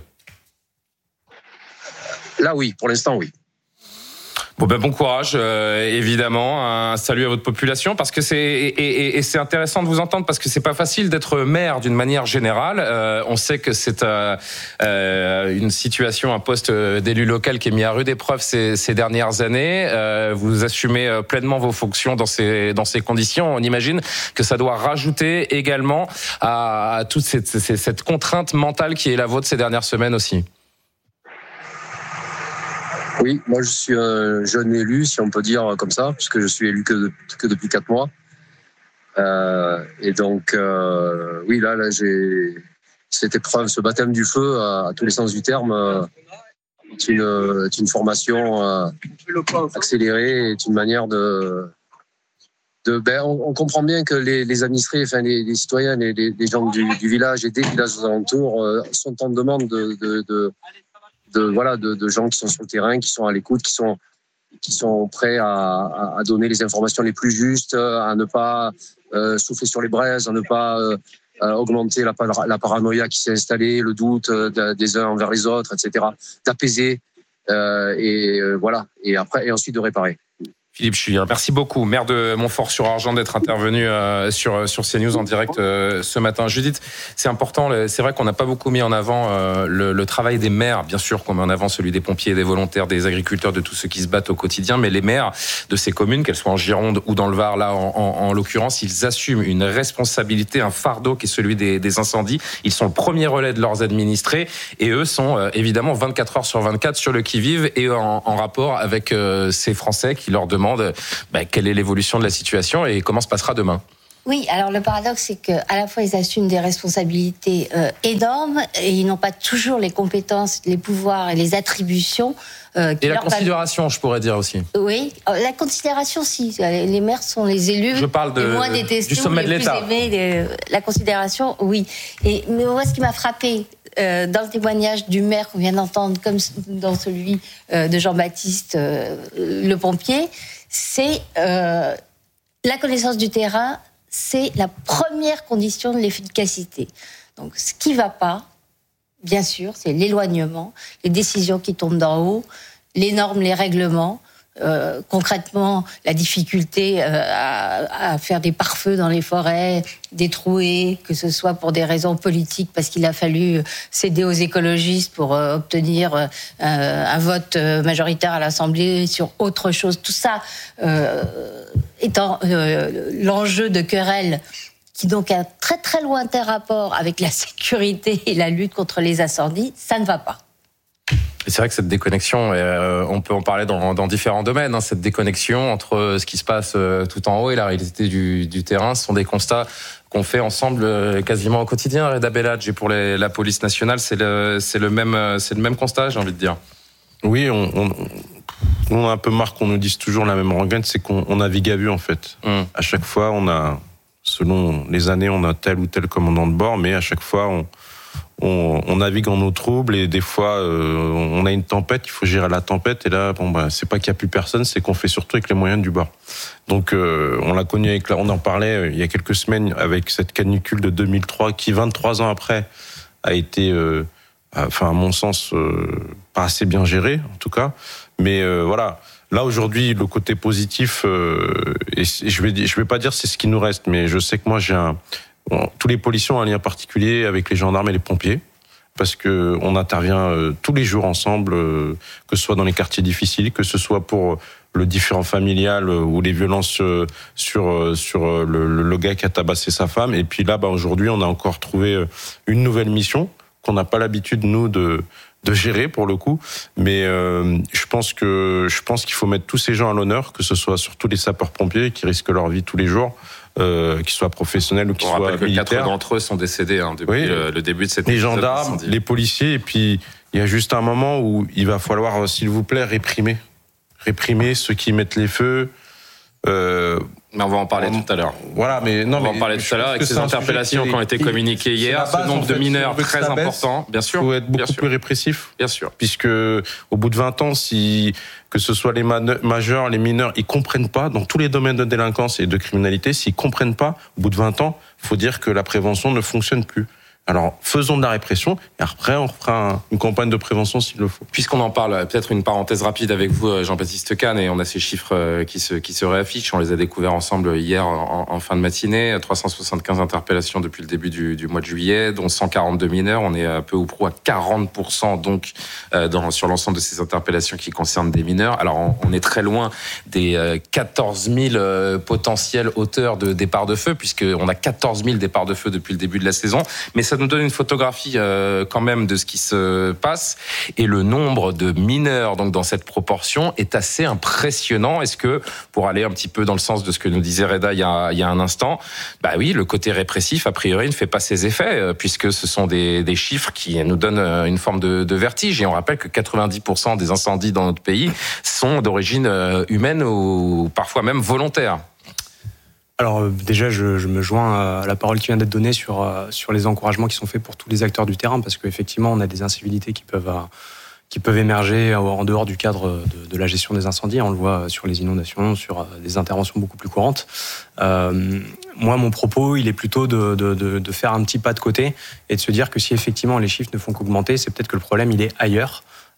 Là oui, pour l'instant oui. Bon ben bon courage, euh, évidemment. Un salut à votre population, parce que c'est et, et, et c'est intéressant de vous entendre parce que c'est pas facile d'être maire d'une manière générale. Euh, on sait que c'est euh, euh, une situation, un poste d'élu local qui est mis à rude épreuve ces, ces dernières années. Euh, vous assumez pleinement vos fonctions dans ces dans ces conditions. On imagine que ça doit rajouter également à, à toute cette, cette, cette contrainte mentale qui est la vôtre ces dernières semaines aussi. Oui, moi je suis un jeune élu, si on peut dire comme ça, puisque je suis élu que, de, que depuis quatre mois. Euh, et donc, euh, oui, là, là, j'ai cette épreuve, ce baptême du feu, à, à tous les sens du terme, euh, est, une, est une formation euh, accélérée, est une manière de... de ben, on, on comprend bien que les, les administrés, enfin les, les citoyens, les, les gens du, du village et des villages aux alentours euh, sont en demande de... de, de De, voilà, de, de gens qui sont sur le terrain, qui sont à l'écoute, qui sont, qui sont prêts à, à donner les informations les plus justes, à ne pas euh, souffler sur les braises, à ne pas euh, augmenter la, la paranoïa qui s'est installée, le doute de, des uns envers les autres, et cetera. D'apaiser euh, et euh, voilà, et après et ensuite de réparer. Philippe Chulien, merci beaucoup, maire de Montfort-sur-Argent, d'être intervenu euh, sur sur CNews en direct euh, ce matin. Judith, c'est important, c'est vrai qu'on n'a pas beaucoup mis en avant euh, le, le travail des maires, bien sûr qu'on met en avant celui des pompiers, des volontaires, des agriculteurs, de tous ceux qui se battent au quotidien, mais les maires de ces communes, qu'elles soient en Gironde ou dans le Var, là en, en, en l'occurrence, ils assument une responsabilité, un fardeau qui est celui des, des incendies. Ils sont le premier relais de leurs administrés et eux sont euh, évidemment vingt-quatre heures sur vingt-quatre sur le qui-vive et en, en rapport avec euh, ces Français qui leur demandent bah, quelle est l'évolution de la situation et comment se passera demain. Oui, alors le paradoxe, c'est qu'à la fois, ils assument des responsabilités euh, énormes et ils n'ont pas toujours les compétences, les pouvoirs et les attributions. Euh, qui et la leur considération, valent. je pourrais dire aussi. Oui, la considération, si. Les maires sont les élus. Je parle de, les moins détestés, du sommet de les l'État. Plus aimés, les, la considération, oui. Et mais moi, ce qui m'a frappé euh, dans le témoignage du maire qu'on vient d'entendre, comme dans celui euh, de Jean-Baptiste, euh, le pompier, c'est euh, la connaissance du terrain. C'est la première condition de l'efficacité. Donc, ce qui ne va pas, bien sûr, c'est l'éloignement, les décisions qui tombent d'en haut, les normes, les règlements. Euh, concrètement, la difficulté euh, à, à faire des pare-feux dans les forêts, des trouées, que ce soit pour des raisons politiques, parce qu'il a fallu céder aux écologistes pour euh, obtenir euh, un vote majoritaire à l'Assemblée sur autre chose. Tout ça euh, étant euh, l'enjeu de querelles qui donc a un très très lointain rapport avec la sécurité et la lutte contre les incendies, ça ne va pas. Et c'est vrai que cette déconnexion, euh, on peut en parler dans, dans différents domaines, hein, cette déconnexion entre ce qui se passe euh, tout en haut et la réalité du, du terrain, ce sont des constats qu'on fait ensemble euh, quasiment au quotidien. Reda Belladj, et pour les, la police nationale, c'est le, c'est le même, c'est le même constat, j'ai envie de dire. Oui, on, on, on a un peu marre qu'on nous dise toujours la même rengaine, c'est qu'on on navigue à vue en fait. Mm. À chaque fois, on a, selon les années, on a tel ou tel commandant de bord, mais à chaque fois, on On, on navigue en eau trouble et des fois euh, on a une tempête, il faut gérer la tempête et là bon bah c'est pas qu'il y a plus personne, c'est qu'on fait surtout avec les moyens du bord. Donc euh, on l'a connu avec on en parlait euh, il y a quelques semaines avec cette canicule de deux mille trois qui vingt-trois ans après a été euh, enfin à mon sens euh, pas assez bien gérée en tout cas, mais euh, voilà. Là aujourd'hui le côté positif euh, et je vais je vais pas dire c'est ce qui nous reste, mais je sais que moi j'ai un Bon, tous les policiers ont un lien particulier avec les gendarmes et les pompiers parce que on intervient euh, tous les jours ensemble, euh, que ce soit dans les quartiers difficiles, que ce soit pour le différend familial euh, ou les violences euh, sur euh, sur euh, le, le gars qui a tabassé sa femme. Et puis là, bah aujourd'hui, on a encore trouvé euh, une nouvelle mission qu'on n'a pas l'habitude nous de de gérer pour le coup, mais euh, je pense que je pense qu'il faut mettre tous ces gens à l'honneur, que ce soit surtout les sapeurs-pompiers qui risquent leur vie tous les jours. Euh, qu'ils soient professionnels ou qu'ils soient militaires. On rappelle que quatre d'entre eux sont décédés hein, depuis oui. le, le début de cette Les gendarmes, les policiers, et puis il y a juste un moment où il va falloir, s'il vous plaît, réprimer. Réprimer ceux qui mettent les feux. Euh, mais on va en parler on, tout à l'heure. Voilà, mais non, on va mais en parler tout à l'heure avec ces interpellations qui, est, qui ont été communiquées hier. Base, ce nombre en fait, de mineurs très important, bien sûr. Il faut être beaucoup plus répressif. Bien sûr. Puisque au bout de vingt ans, si que ce soit les majeurs, les mineurs, ils comprennent pas dans tous les domaines de délinquance et de criminalité, s'ils comprennent pas, au bout de vingt ans, faut dire que la prévention ne fonctionne plus. Alors, faisons de la répression, et après, on refera un, une campagne de prévention s'il le faut. Puisqu'on en parle, peut-être une parenthèse rapide avec vous, Jean-Baptiste Kahn, et on a ces chiffres qui se, qui se réaffichent. On les a découverts ensemble hier en, en fin de matinée. trois cent soixante-quinze interpellations depuis le début du, du mois de juillet, dont cent quarante-deux mineurs. On est à peu ou prou à quarante pour cent, donc, euh, dans, sur l'ensemble de ces interpellations qui concernent des mineurs. Alors, on, on est très loin des euh, quatorze mille euh, potentiels auteurs de départs de feu, puisqu'on a quatorze mille départs de feu depuis le début de la saison. Mais ça nous donne une photographie euh, quand même de ce qui se passe, et le nombre de mineurs donc dans cette proportion est assez impressionnant. Est-ce que, pour aller un petit peu dans le sens de ce que nous disait Reda il y a, il y a un instant, bah oui, le côté répressif a priori ne fait pas ses effets, euh, puisque ce sont des, des chiffres qui nous donnent une forme de, de vertige, et on rappelle que quatre-vingt-dix pour cent des incendies dans notre pays sont d'origine humaine ou parfois même volontaire. Alors déjà, je, je me joins à la parole qui vient d'être donnée sur, sur les encouragements qui sont faits pour tous les acteurs du terrain, parce qu'effectivement, on a des incivilités qui peuvent, qui peuvent émerger en dehors du cadre de, de la gestion des incendies. On le voit sur les inondations, sur des interventions beaucoup plus courantes. Euh, moi, mon propos, il est plutôt de, de, de, de faire un petit pas de côté et de se dire que si effectivement les chiffres ne font qu'augmenter, c'est peut-être que le problème, il est ailleurs.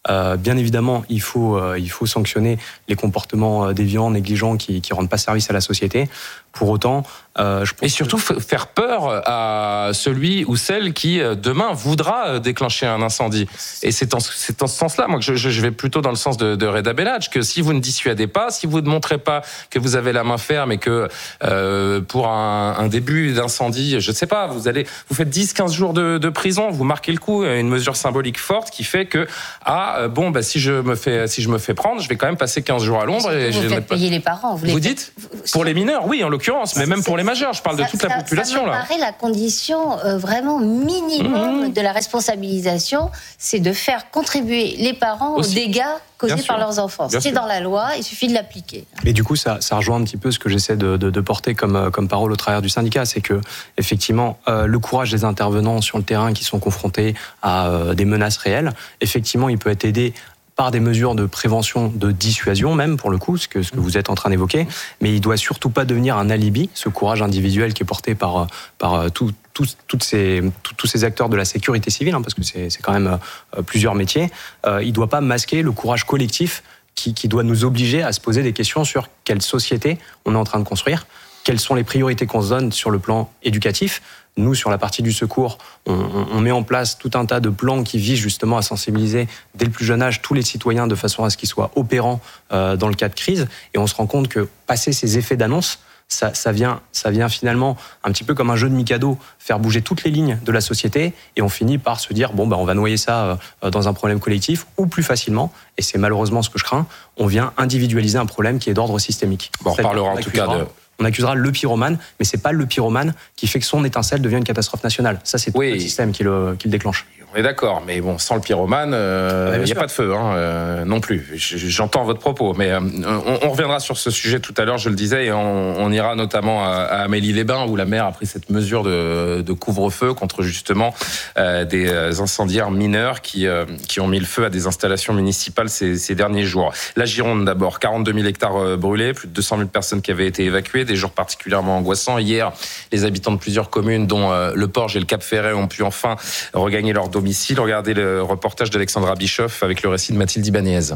Euh, bien évidemment, il faut, euh, il faut sanctionner les comportements déviants, négligents qui ne rendent pas service à la société. Pour autant, euh, je pense et surtout que... faire peur à celui ou celle qui demain voudra déclencher un incendie. Et c'est en, c'est en ce sens-là, moi, que je, je vais plutôt dans le sens de, de Reda Bellach, que si vous ne dissuadez pas, si vous ne montrez pas que vous avez la main ferme et que euh, pour un, un début d'incendie, je ne sais pas, vous allez, vous faites dix quinze jours de, de prison, vous marquez le coup, une mesure symbolique forte qui fait que ah bon bah si je me fais si je me fais prendre, je vais quand même passer quinze jours à l'ombre. Et vous je faites pas... payer les parents. Vous, vous les dites faites... pour les mineurs, oui en l'occurrence, mais même pour les majeurs. Je parle ça, de toute ça, la population ça me là. paraît la condition euh, vraiment minimum mmh. de la responsabilisation, c'est de faire contribuer les parents Aussi. aux dégâts causés Bien par sûr. leurs enfants. Bien c'est sûr. dans la loi, il suffit de l'appliquer. Et du coup, ça, ça rejoint un petit peu ce que j'essaie de, de, de porter comme, comme parole au travers du syndicat, c'est que effectivement, euh, le courage des intervenants sur le terrain qui sont confrontés à euh, des menaces réelles, effectivement, il peut être aidé par des mesures de prévention, de dissuasion même pour le coup, ce que, ce que vous êtes en train d'évoquer, mais il doit surtout pas devenir un alibi, ce courage individuel qui est porté par, par tout, tout, toutes ces, tout, tous ces acteurs de la sécurité civile, hein, parce que c'est, c'est quand même euh, plusieurs métiers, euh, il doit pas masquer le courage collectif qui, qui doit nous obliger à se poser des questions sur quelle société on est en train de construire, quelles sont les priorités qu'on se donne sur le plan éducatif. Nous, sur la partie du secours, on, on met en place tout un tas de plans qui visent justement à sensibiliser dès le plus jeune âge tous les citoyens de façon à ce qu'ils soient opérants euh, dans le cas de crise. Et on se rend compte que passer ces effets d'annonce, ça, ça, vient, ça vient finalement un petit peu comme un jeu de Mikado, faire bouger toutes les lignes de la société et on finit par se dire bon, bah, on va noyer ça euh, dans un problème collectif ou plus facilement, et c'est malheureusement ce que je crains, on vient individualiser un problème qui est d'ordre systémique. Bon, on reparlera en tout cas de... On accusera le pyromane, mais c'est pas le pyromane qui fait que son étincelle devient une catastrophe nationale. Ça, c'est tout oui. le système qui le, qui le déclenche. On est d'accord, mais bon, sans le pyromane, il euh, n'y a pas de feu hein, euh, non plus. J'entends votre propos, mais euh, on, on reviendra sur ce sujet tout à l'heure, je le disais, et on, on ira notamment à, à Amélie-les-Bains, où la maire a pris cette mesure de, de couvre-feu contre justement euh, des incendiaires mineurs qui, euh, qui ont mis le feu à des installations municipales ces, ces derniers jours. La Gironde d'abord, quarante-deux mille hectares brûlés, plus de deux cent mille personnes qui avaient été évacuées, des jours particulièrement angoissants. Hier, les habitants de plusieurs communes, dont euh, le Porge et le Cap-Ferret, ont pu enfin regagner leur domicile. Regardez le reportage d'Alexandra Bischoff avec le récit de Mathilde Ibanez.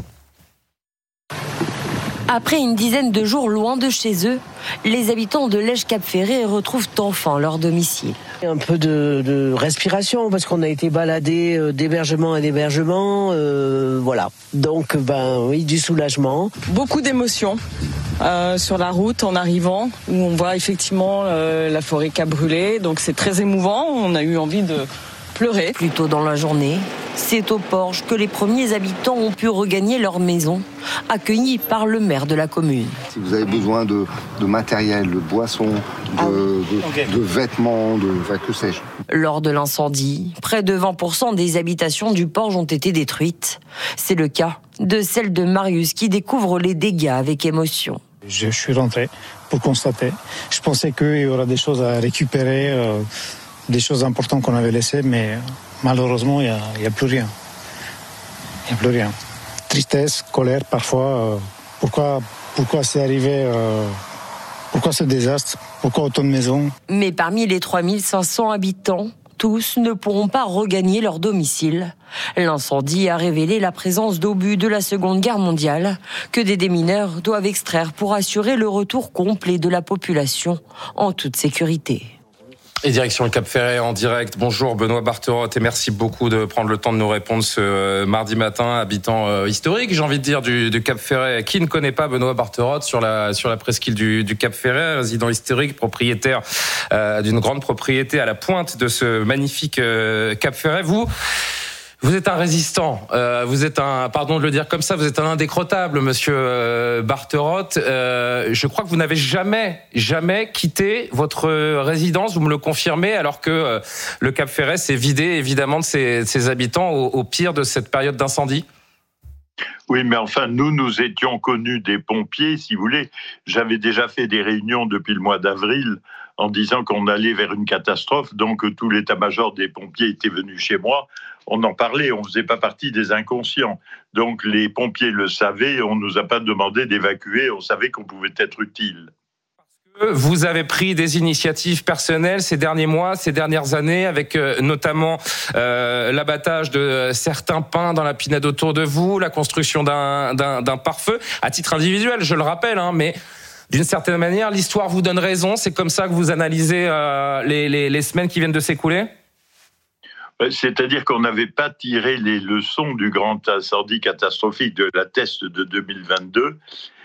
Après une dizaine de jours loin de chez eux, les habitants de Lège-Cap-Ferret retrouvent enfin leur domicile. Un peu de, de respiration parce qu'on a été baladés d'hébergement à hébergement, euh, voilà. Donc ben oui, du soulagement. Beaucoup d'émotions euh, sur la route en arrivant, où on voit effectivement euh, la forêt qui a brûlé, donc c'est très émouvant. On a eu envie de pleurer. Plus tôt dans la journée, c'est au Porge que les premiers habitants ont pu regagner leur maison, accueillis par le maire de la commune. Si vous avez besoin de, de matériel, de boissons, de, ah oui. de, okay. de vêtements, de enfin, que sais-je. Lors de l'incendie, près de vingt pour cent des habitations du Porge ont été détruites. C'est le cas de celle de Marius qui découvre les dégâts avec émotion. Je suis rentré pour constater. Je pensais qu'il y aurait des choses à récupérer, euh, des choses importantes qu'on avait laissées, mais malheureusement, il n'y a, a plus rien. Il n'y a plus rien. Tristesse, colère parfois. Euh, pourquoi, pourquoi c'est arrivé euh, Pourquoi ce désastre? Pourquoi autant de maisons? Mais parmi les trois mille cinq cents habitants, tous ne pourront pas regagner leur domicile. L'incendie a révélé la présence d'obus de la Seconde Guerre mondiale que des démineurs doivent extraire pour assurer le retour complet de la population en toute sécurité. Et direction le Cap-Ferret en direct. Bonjour Benoît Barterotte et merci beaucoup de prendre le temps de nous répondre ce mardi matin, habitant euh, historique, j'ai envie de dire, du, du Cap-Ferret. Qui ne connaît pas Benoît Barterotte sur la, sur la presqu'île du, du Cap-Ferret, résident historique, propriétaire euh, d'une grande propriété à la pointe de ce magnifique euh, Cap-Ferret. Vous Vous êtes un résistant, euh, vous êtes un, pardon de le dire comme ça, vous êtes un indécrottable, monsieur euh, Barterotte. Euh, je crois que vous n'avez jamais, jamais quitté votre résidence, vous me le confirmez, alors que euh, le Cap-Ferret s'est vidé évidemment de ses, de ses habitants au, au pire de cette période d'incendie. Oui, mais enfin, nous, nous étions connus des pompiers, si vous voulez. J'avais déjà fait des réunions depuis le mois d'avril en disant qu'on allait vers une catastrophe, donc tout l'état-major des pompiers était venu chez moi. On en parlait, on ne faisait pas partie des inconscients. Donc les pompiers le savaient, on ne nous a pas demandé d'évacuer, on savait qu'on pouvait être utile. Vous avez pris des initiatives personnelles ces derniers mois, ces dernières années, avec euh, notamment euh, l'abattage de certains pins dans la pinède autour de vous, la construction d'un, d'un, d'un pare-feu, à titre individuel, je le rappelle, hein, mais d'une certaine manière, l'histoire vous donne raison. C'est comme ça que vous analysez euh, les, les, les semaines qui viennent de s'écouler ? C'est-à-dire qu'on n'avait pas tiré les leçons du grand incendie catastrophique de la Teste de deux mille vingt-deux.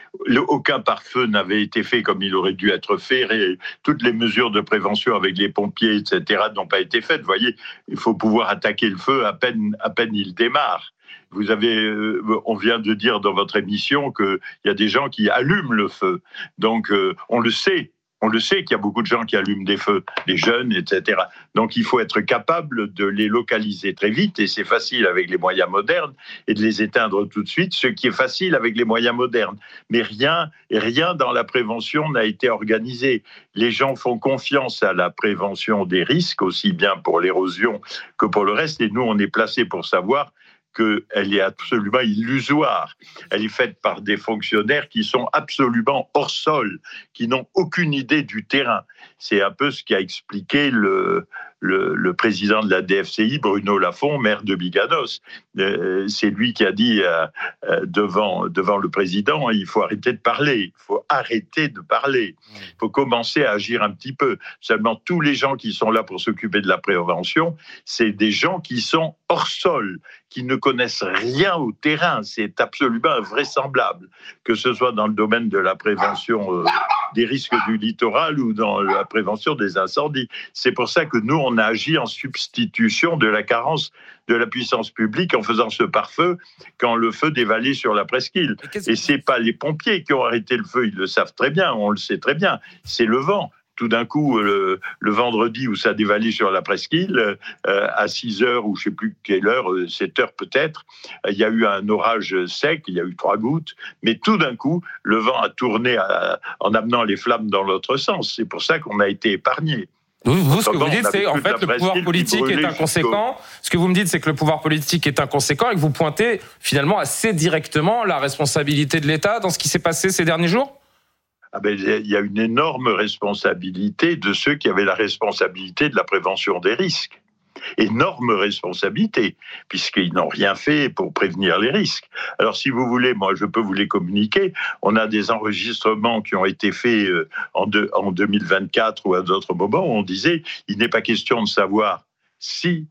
Aucun pare-feu n'avait été fait comme il aurait dû être fait. Et toutes les mesures de prévention avec les pompiers, et cetera, n'ont pas été faites. Vous voyez, il faut pouvoir attaquer le feu à peine, à peine il démarre. Vous avez, euh, on vient de dire dans votre émission qu'il y a des gens qui allument le feu. Donc, euh, on le sait. On le sait qu'il y a beaucoup de gens qui allument des feux, les jeunes, et cetera. Donc, il faut être capable de les localiser très vite, et c'est facile avec les moyens modernes, et de les éteindre tout de suite, ce qui est facile avec les moyens modernes. Mais rien, rien dans la prévention n'a été organisé. Les gens font confiance à la prévention des risques, aussi bien pour l'érosion que pour le reste, et nous, on est placés pour savoir qu'elle est absolument illusoire. Elle est faite par des fonctionnaires qui sont absolument hors sol, qui n'ont aucune idée du terrain. C'est un peu ce qu'a expliqué le, le, le président de la D F C I, Bruno Lafont, maire de Biganos. Euh, c'est lui qui a dit euh, euh, devant, devant le président, il faut arrêter de parler, il faut arrêter de parler, il faut commencer à agir un petit peu. Seulement, tous les gens qui sont là pour s'occuper de la prévention, c'est des gens qui sont hors sol, qui ne connaissent rien au terrain. C'est absolument invraisemblable, que ce soit dans le domaine de la prévention euh, des risques du littoral ou dans la prévention des incendies. C'est pour ça que nous, on a agi en substitution de la carence de la puissance publique en faisant ce pare-feu quand le feu dévalait sur la presqu'île. Et c'est pas les pompiers qui ont arrêté le feu, ils le savent très bien, on le sait très bien, c'est le vent. Tout d'un coup, le, le vendredi où ça dévalait sur la presqu'île, euh, à six heures ou je ne sais plus quelle heure, sept heures peut-être, il y a eu un orage sec, il y a eu trois gouttes, mais tout d'un coup, le vent a tourné à, en amenant les flammes dans l'autre sens. C'est pour ça qu'on a été épargnés. Vous, vous ce que vous dites, c'est en fait le pouvoir politique est inconséquent. Ce que vous me dites, c'est que le pouvoir politique est inconséquent et que vous pointez finalement assez directement la responsabilité de l'État dans ce qui s'est passé ces derniers jours ? Ah ben, il y a une énorme responsabilité de ceux qui avaient la responsabilité de la prévention des risques. Énorme responsabilité, puisqu'ils n'ont rien fait pour prévenir les risques. Alors, si vous voulez, moi, je peux vous les communiquer. On a des enregistrements qui ont été faits en, de, en deux mille vingt-quatre ou à d'autres moments où on disait il n'est pas question de savoir si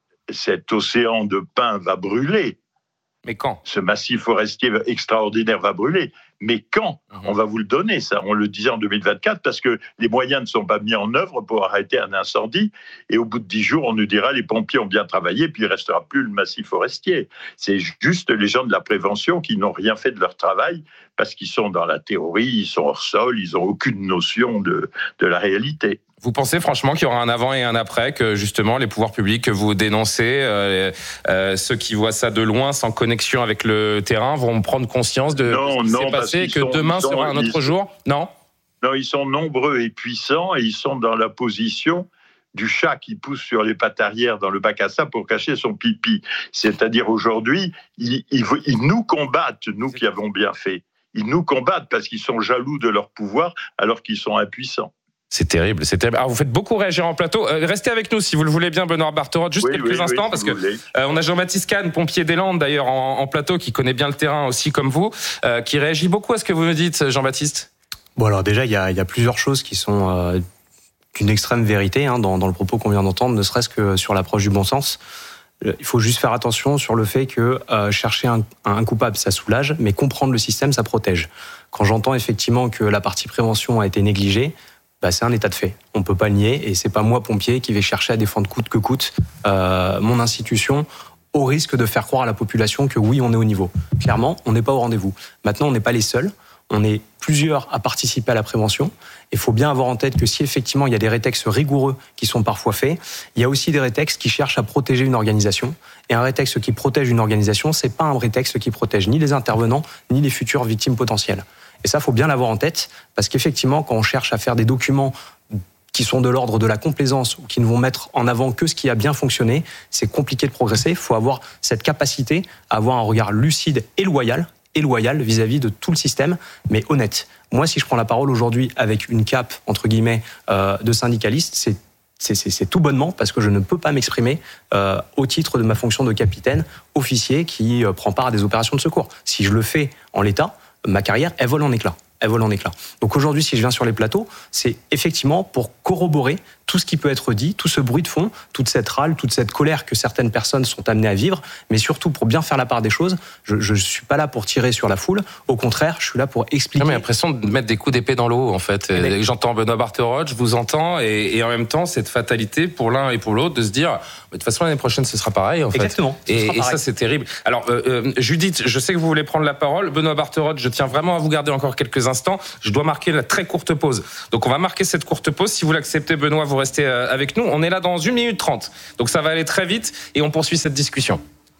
cet océan de pins va brûler. Mais quand ? Ce massif forestier extraordinaire va brûler. Mais quand ? Mmh. On va vous le donner, ça. On le disait en deux mille vingt-quatre parce que les moyens ne sont pas mis en œuvre pour arrêter un incendie. Et au bout de dix jours, on nous dira les pompiers ont bien travaillé, puis il ne restera plus le massif forestier. C'est juste les gens de la prévention qui n'ont rien fait de leur travail parce qu'ils sont dans la théorie, ils sont hors sol, ils n'ont aucune notion de, de la réalité. Vous pensez franchement qu'il y aura un avant et un après, que justement les pouvoirs publics que vous dénoncez, euh, euh, ceux qui voient ça de loin, sans connexion avec le terrain, vont prendre conscience de non, ce qui non, s'est passé et que sont, demain sont, sera un autre ils, jour ? Non ? Non, ils sont nombreux et puissants et ils sont dans la position du chat qui pousse sur les pattes arrière dans le bac à sable pour cacher son pipi. C'est-à-dire aujourd'hui, ils, ils, ils nous combattent, nous qui avons bien fait. Ils nous combattent parce qu'ils sont jaloux de leur pouvoir alors qu'ils sont impuissants. C'est terrible, c'est terrible. Alors vous faites beaucoup réagir en plateau. Euh, restez avec nous si vous le voulez bien, Benoît Barterotte, juste oui, quelques oui, instants, oui, parce si que euh, on a Jean-Baptiste Kahn, pompier des Landes d'ailleurs en, en plateau, qui connaît bien le terrain aussi comme vous, euh, qui réagit beaucoup à ce que vous me dites, Jean-Baptiste. Bon alors déjà, il y a, il y a plusieurs choses qui sont euh, d'une extrême vérité hein, dans, dans le propos qu'on vient d'entendre, ne serait-ce que sur l'approche du bon sens. Il faut juste faire attention sur le fait que euh, chercher un, un coupable, ça soulage, mais comprendre le système, ça protège. Quand j'entends effectivement que la partie prévention a été négligée, bah, c'est un état de fait. On ne peut pas le nier, et c'est pas moi, pompier, qui vais chercher à défendre coûte que coûte euh, mon institution au risque de faire croire à la population que oui, on est au niveau. Clairement, on n'est pas au rendez-vous. Maintenant, on n'est pas les seuls. On est plusieurs à participer à la prévention. Il faut bien avoir en tête que si effectivement il y a des rétextes rigoureux qui sont parfois faits, il y a aussi des rétextes qui cherchent à protéger une organisation. Et un rétexte qui protège une organisation, c'est pas un rétexte qui protège ni les intervenants, ni les futures victimes potentielles. Et ça, il faut bien l'avoir en tête, parce qu'effectivement, quand on cherche à faire des documents qui sont de l'ordre de la complaisance ou qui ne vont mettre en avant que ce qui a bien fonctionné, c'est compliqué de progresser. Il faut avoir cette capacité à avoir un regard lucide et loyal, et loyale vis-à-vis de tout le système, mais honnête. Moi, si je prends la parole aujourd'hui avec une cape, entre guillemets, euh, de syndicaliste, c'est C'est, c'est, c'est tout bonnement parce que je ne peux pas m'exprimer euh, au titre de ma fonction de capitaine, officier qui euh, prend part à des opérations de secours. Si je le fais en l'état, ma carrière, elle vole en éclats. Elle vole en éclats. Donc aujourd'hui, si je viens sur les plateaux, c'est effectivement pour corroborer tout ce qui peut être dit, tout ce bruit de fond, toute cette râle, toute cette colère que certaines personnes sont amenées à vivre, mais surtout pour bien faire la part des choses. Je ne suis pas là pour tirer sur la foule. Au contraire, je suis là pour expliquer. J'ai l'impression de mettre des coups d'épée dans l'eau, en fait. Et j'entends Benoît Barterotte, je vous entends, et, et en même temps, cette fatalité pour l'un et pour l'autre de se dire, de toute façon, l'année prochaine, ce sera pareil, en fait. Exactement. Et, et ça, c'est terrible. Alors, euh, euh, Judith, je sais que vous voulez prendre la parole. Benoît Barterotte, je tiens vraiment à vous garder encore quelques instants. Je dois marquer la très courte pause. Donc, on va marquer cette courte pause. Si vous l'acceptez, Benoît, vous restez avec nous. On est là dans une minute trente. Donc, ça va aller très vite et on poursuit cette discussion.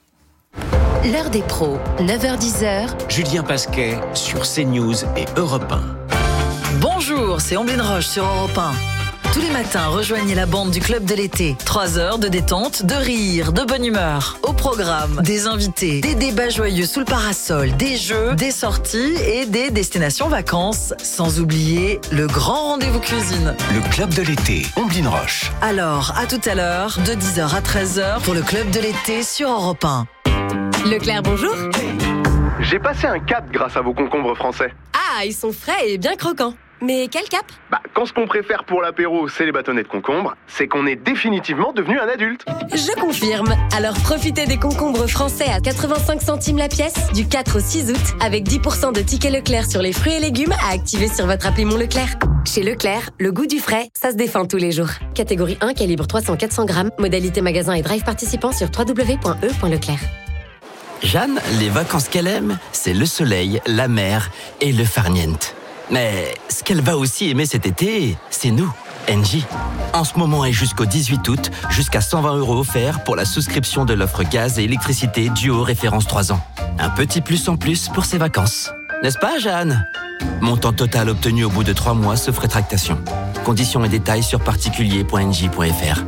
L'heure des pros, neuf heures dix. Julien Pasquet sur CNews et Europe un. Bonjour, c'est Omblin Roche sur Europe un. Tous les matins, rejoignez la bande du Club de l'été. Trois heures de détente, de rire, de bonne humeur. Au programme, des invités, des débats joyeux sous le parasol, des jeux, des sorties et des destinations vacances. Sans oublier le grand rendez-vous cuisine. Le Club de l'été, Omblin Roche. Alors, à tout à l'heure, de dix heures à treize heures pour le Club de l'été sur Europe un. Leclerc, bonjour. J'ai passé un cap grâce à vos concombres français. Ah, ils sont frais et bien croquants. Mais quel cap ? Bah, quand ce qu'on préfère pour l'apéro, c'est les bâtonnets de concombre, c'est qu'on est définitivement devenu un adulte. Je confirme. Alors profitez des concombres français à quatre-vingt-cinq centimes la pièce du quatre au six août avec dix pour cent de tickets Leclerc sur les fruits et légumes à activer sur votre appli Mon Leclerc. Chez Leclerc, le goût du frais, ça se défend tous les jours. Catégorie un, calibre trois cents à quatre cents grammes. Modalité magasin et drive participant sur w w w point e point leclerc. Jeanne, les vacances qu'elle aime, c'est le soleil, la mer et le farniente. Mais ce qu'elle va aussi aimer cet été, c'est nous, Engie. En ce moment et jusqu'au dix-huit août, jusqu'à cent vingt euros offerts pour la souscription de l'offre gaz et électricité Duo référence trois ans. Un petit plus en plus pour ses vacances. N'est-ce pas, Jeanne ? Montant total obtenu au bout de trois mois sauf rétractation. Conditions et détails sur particulier point engie point f r.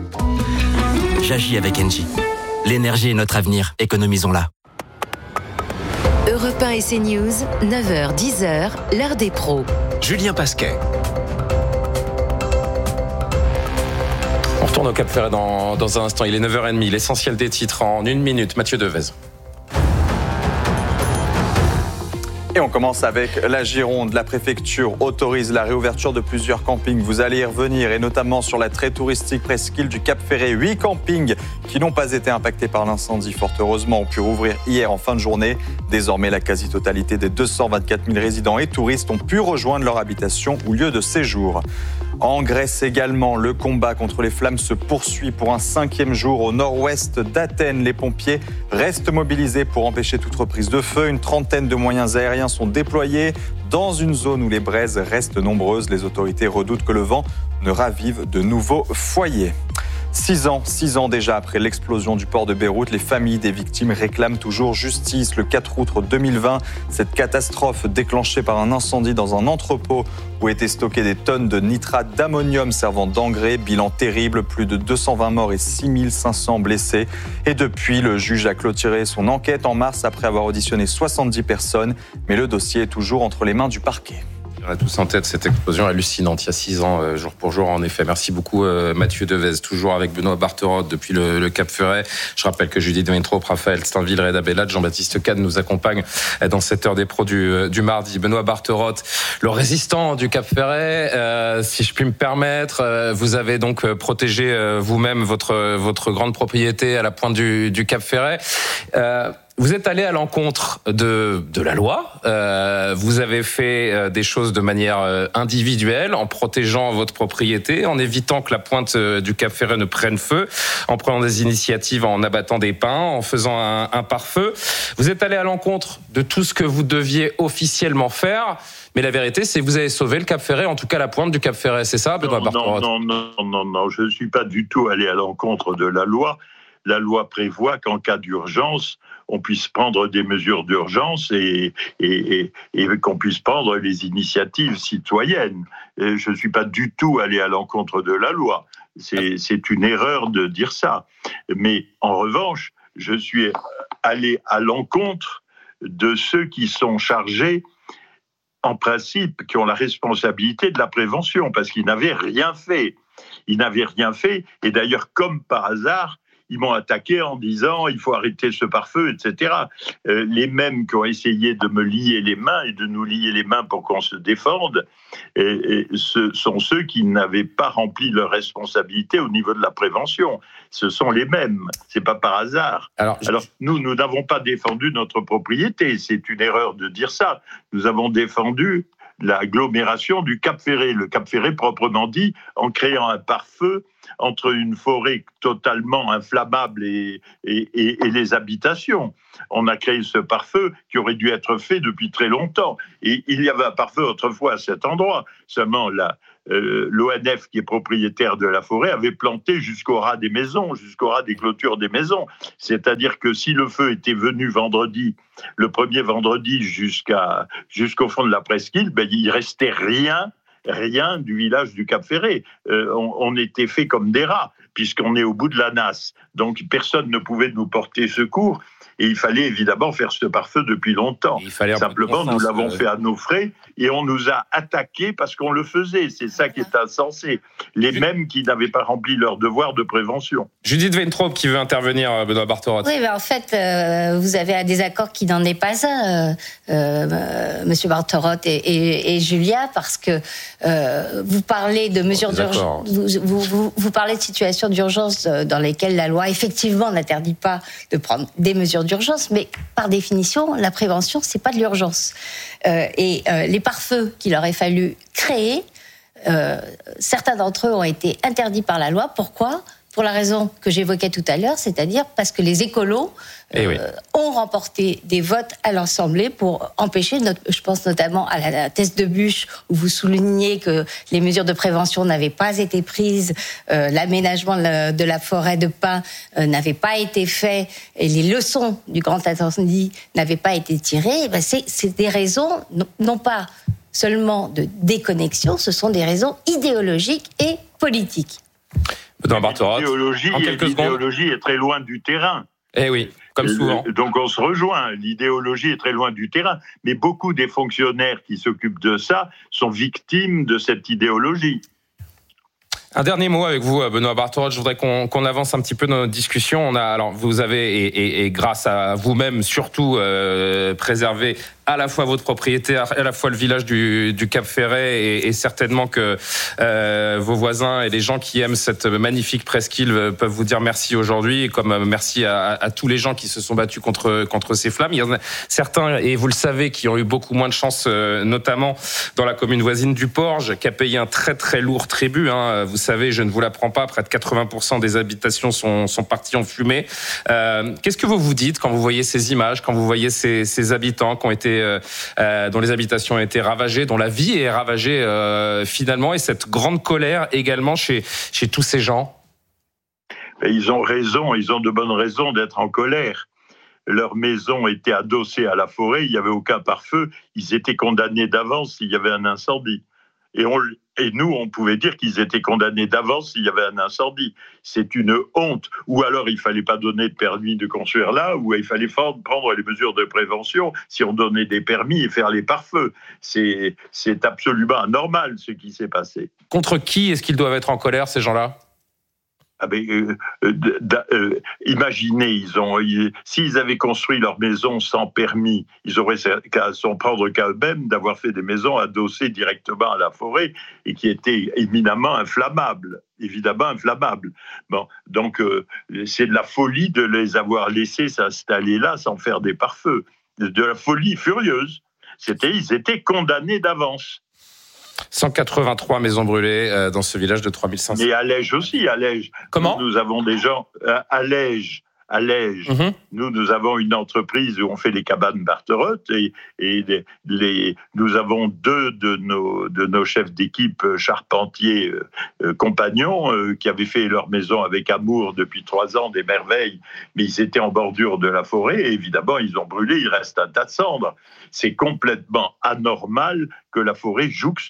J'agis avec Engie. L'énergie est notre avenir, économisons-la. Europe un et CNews, neuf heures dix, l'heure des pros. Julien Pasquet. On retourne au Cap Ferret dans, dans un instant. Il est neuf heures trente, l'essentiel des titres en une minute. Mathieu Devez. Et on commence avec la Gironde. La préfecture autorise la réouverture de plusieurs campings. Vous allez y revenir, et notamment sur la très touristique presqu'île du Cap Ferret. Huit campings qui n'ont pas été impactés par l'incendie, fort heureusement, ont pu rouvrir hier en fin de journée. Désormais, la quasi-totalité des deux cent vingt-quatre mille résidents et touristes ont pu rejoindre leur habitation ou lieu de séjour. En Grèce également, le combat contre les flammes se poursuit pour un cinquième jour au nord-ouest d'Athènes. Les pompiers restent mobilisés pour empêcher toute reprise de feu. Une trentaine de moyens aériens sont déployés dans une zone où les braises restent nombreuses. Les autorités redoutent que le vent ne ravive de nouveaux foyers. Six ans, six ans déjà après l'explosion du port de Beyrouth, les familles des victimes réclament toujours justice. Le quatre août deux mille vingt, cette catastrophe déclenchée par un incendie dans un entrepôt où étaient stockées des tonnes de nitrate d'ammonium servant d'engrais. Bilan terrible, plus de deux cent vingt morts et six mille cinq cents blessés. Et depuis, le juge a clôturé son enquête en mars après avoir auditionné soixante-dix personnes. Mais le dossier est toujours entre les mains du parquet. On a tous en tête cette explosion hallucinante il y a six ans, euh, jour pour jour, en effet. Merci beaucoup euh, Mathieu Devez, toujours avec Benoît Barterotte depuis le, le Cap Ferret. Je rappelle que Judith Métrop, Raphaël Steinville, Reda Bellade, Jean-Baptiste Kahn nous accompagnent dans cette heure des pros du, du mardi. Benoît Barterotte, le résistant du Cap Ferret, euh, si je puis me permettre, euh, vous avez donc protégé euh, vous-même votre, votre grande propriété à la pointe du, du Cap Ferret. Euh, Vous êtes allé à l'encontre de, de la loi, euh, vous avez fait euh, des choses de manière euh, individuelle, en protégeant votre propriété, en évitant que la pointe euh, du Cap Ferret ne prenne feu, en prenant des initiatives, en abattant des pins, en faisant un, un pare-feu. Vous êtes allé à l'encontre de tout ce que vous deviez officiellement faire, mais la vérité, c'est que vous avez sauvé le Cap Ferret, en tout cas la pointe du Cap Ferret, c'est ça, Benoît Barterotte ? Non, non, non, non, non, je ne suis pas du tout allé à l'encontre de la loi. La loi prévoit qu'en cas d'urgence, on puisse prendre des mesures d'urgence et, et, et, et qu'on puisse prendre les initiatives citoyennes. Et je ne suis pas du tout allé à l'encontre de la loi. C'est, c'est une erreur de dire ça. Mais en revanche, je suis allé à l'encontre de ceux qui sont chargés, en principe, qui ont la responsabilité de la prévention, parce qu'ils n'avaient rien fait. Ils n'avaient rien fait, et d'ailleurs, comme par hasard, ils m'ont attaqué en disant « il faut arrêter ce pare-feu », et cetera. Euh, les mêmes qui ont essayé de me lier les mains et de nous lier les mains pour qu'on se défende, et, et ce sont ceux qui n'avaient pas rempli leur responsabilité au niveau de la prévention. Ce sont les mêmes, c'est pas par hasard. Alors, Alors nous, nous n'avons pas défendu notre propriété, c'est une erreur de dire ça. Nous avons défendu l'agglomération du Cap Ferré, le Cap Ferré proprement dit, en créant un pare-feu entre une forêt totalement inflammable et, et, et, et les habitations. On a créé ce pare-feu qui aurait dû être fait depuis très longtemps. Et il y avait un pare-feu autrefois à cet endroit. Seulement, la, euh, l'O N F, qui est propriétaire de la forêt, avait planté jusqu'au ras des maisons, jusqu'au ras des clôtures des maisons. C'est-à-dire que si le feu était venu vendredi, le premier vendredi jusqu'à, jusqu'au fond de la presqu'île, ben, il ne restait rien rien du village du Cap Ferré. Euh, on, on était fait comme des rats, puisqu'on est au bout de la nasse. Donc personne ne pouvait nous porter secours. Et il fallait évidemment faire ce pare-feu depuis longtemps. Simplement, nous l'avons fait à nos frais et on nous a attaqués parce qu'on le faisait. C'est ça qui est insensé. Les mêmes qui n'avaient pas rempli leur devoir de prévention. Judith Weintraub qui veut intervenir, Benoît Barterotte. Oui, mais en fait, euh, vous avez un désaccord qui n'en est pas un, euh, euh, Monsieur Barterotte et, et, et Julia, parce que euh, vous parlez de mesures d'urgence, vous, vous, vous, vous parlez de situations d'urgence dans lesquelles la loi effectivement n'interdit pas de prendre des mesures d'urgence, mais par définition, la prévention, c'est pas de l'urgence. Euh, et euh, les pare-feux qu'il aurait fallu créer, euh, certains d'entre eux ont été interdits par la loi. Pourquoi ? Pour la raison que j'évoquais tout à l'heure, c'est-à-dire parce que les écolos euh, oui. ont remporté des votes à l'Assemblée pour empêcher, notre, je pense notamment à la, la thèse de Buch, où vous soulignez que les mesures de prévention n'avaient pas été prises, euh, l'aménagement de la, de la forêt de pins euh, n'avait pas été fait, et les leçons du grand incendie n'avaient pas été tirées. Et ben c'est, c'est des raisons, non, non pas seulement de déconnexion, ce sont des raisons idéologiques et politiques. L'idéologie, l'idéologie est très loin du terrain. Eh oui, comme souvent. Donc on se rejoint, l'idéologie est très loin du terrain, mais beaucoup des fonctionnaires qui s'occupent de ça sont victimes de cette idéologie. Un dernier mot avec vous, Benoît Barterotte. Je voudrais qu'on, qu'on avance un petit peu dans notre discussion. On a, alors, vous avez, et, et, et grâce à vous-même, surtout, euh, préservé à la fois votre propriété, à la fois le village du, du Cap Ferret, et, et certainement que euh, vos voisins et les gens qui aiment cette magnifique presqu'île peuvent vous dire merci aujourd'hui, et comme merci à, à tous les gens qui se sont battus contre contre ces flammes. Il y en a certains, et vous le savez, qui ont eu beaucoup moins de chance, euh, notamment dans la commune voisine du Porge, qui a payé un très très lourd tribut. Hein. Vous savez, je ne vous l'apprends pas, près de quatre-vingts pour cent des habitations sont sont parties en fumée. Euh, qu'est-ce que vous vous dites quand vous voyez ces images, quand vous voyez ces, ces habitants qui ont été Euh, euh, dont les habitations ont été ravagées, dont la vie est ravagée euh, finalement, et cette grande colère également chez, chez tous ces gens? Ils ont raison, ils ont de bonnes raisons d'être en colère. Leur maison était adossée à la forêt, il n'y avait aucun pare-feu, ils étaient condamnés d'avance s'il y avait un incendie. Et, on, et nous, on pouvait dire qu'ils étaient condamnés d'avance s'il y avait un incendie. C'est une honte. Ou alors, il ne fallait pas donner de permis de construire là, ou il fallait prendre les mesures de prévention si on donnait des permis et faire les pare-feux. C'est, c'est absolument anormal ce qui s'est passé. Contre qui est-ce qu'ils doivent être en colère, ces gens-là ? Ah ben, euh, euh, euh, imaginez, ils ont, ils, s'ils avaient construit leur maison sans permis, ils auraient qu'à s'en prendre qu'à eux-mêmes d'avoir fait des maisons adossées directement à la forêt et qui étaient éminemment inflammables, évidemment inflammables. Bon, donc euh, c'est de la folie de les avoir laissés s'installer là sans faire des pare-feux, de la folie furieuse. C'était, ils étaient condamnés d'avance. cent quatre-vingt-trois maisons brûlées euh, dans ce village de trois mille cinq cents. Mais à Lège aussi, à Lège. Comment ? Nous, nous avons des gens euh, à Lège. À Lège, mm-hmm. nous, nous avons une entreprise où on fait les cabanes Barterotte et, et les, les, nous avons deux de nos, de nos chefs d'équipe charpentiers euh, compagnons euh, qui avaient fait leur maison avec amour depuis trois ans, des merveilles, mais ils étaient en bordure de la forêt et évidemment, ils ont brûlé, il reste un tas de cendres. C'est complètement anormal que la forêt jouxte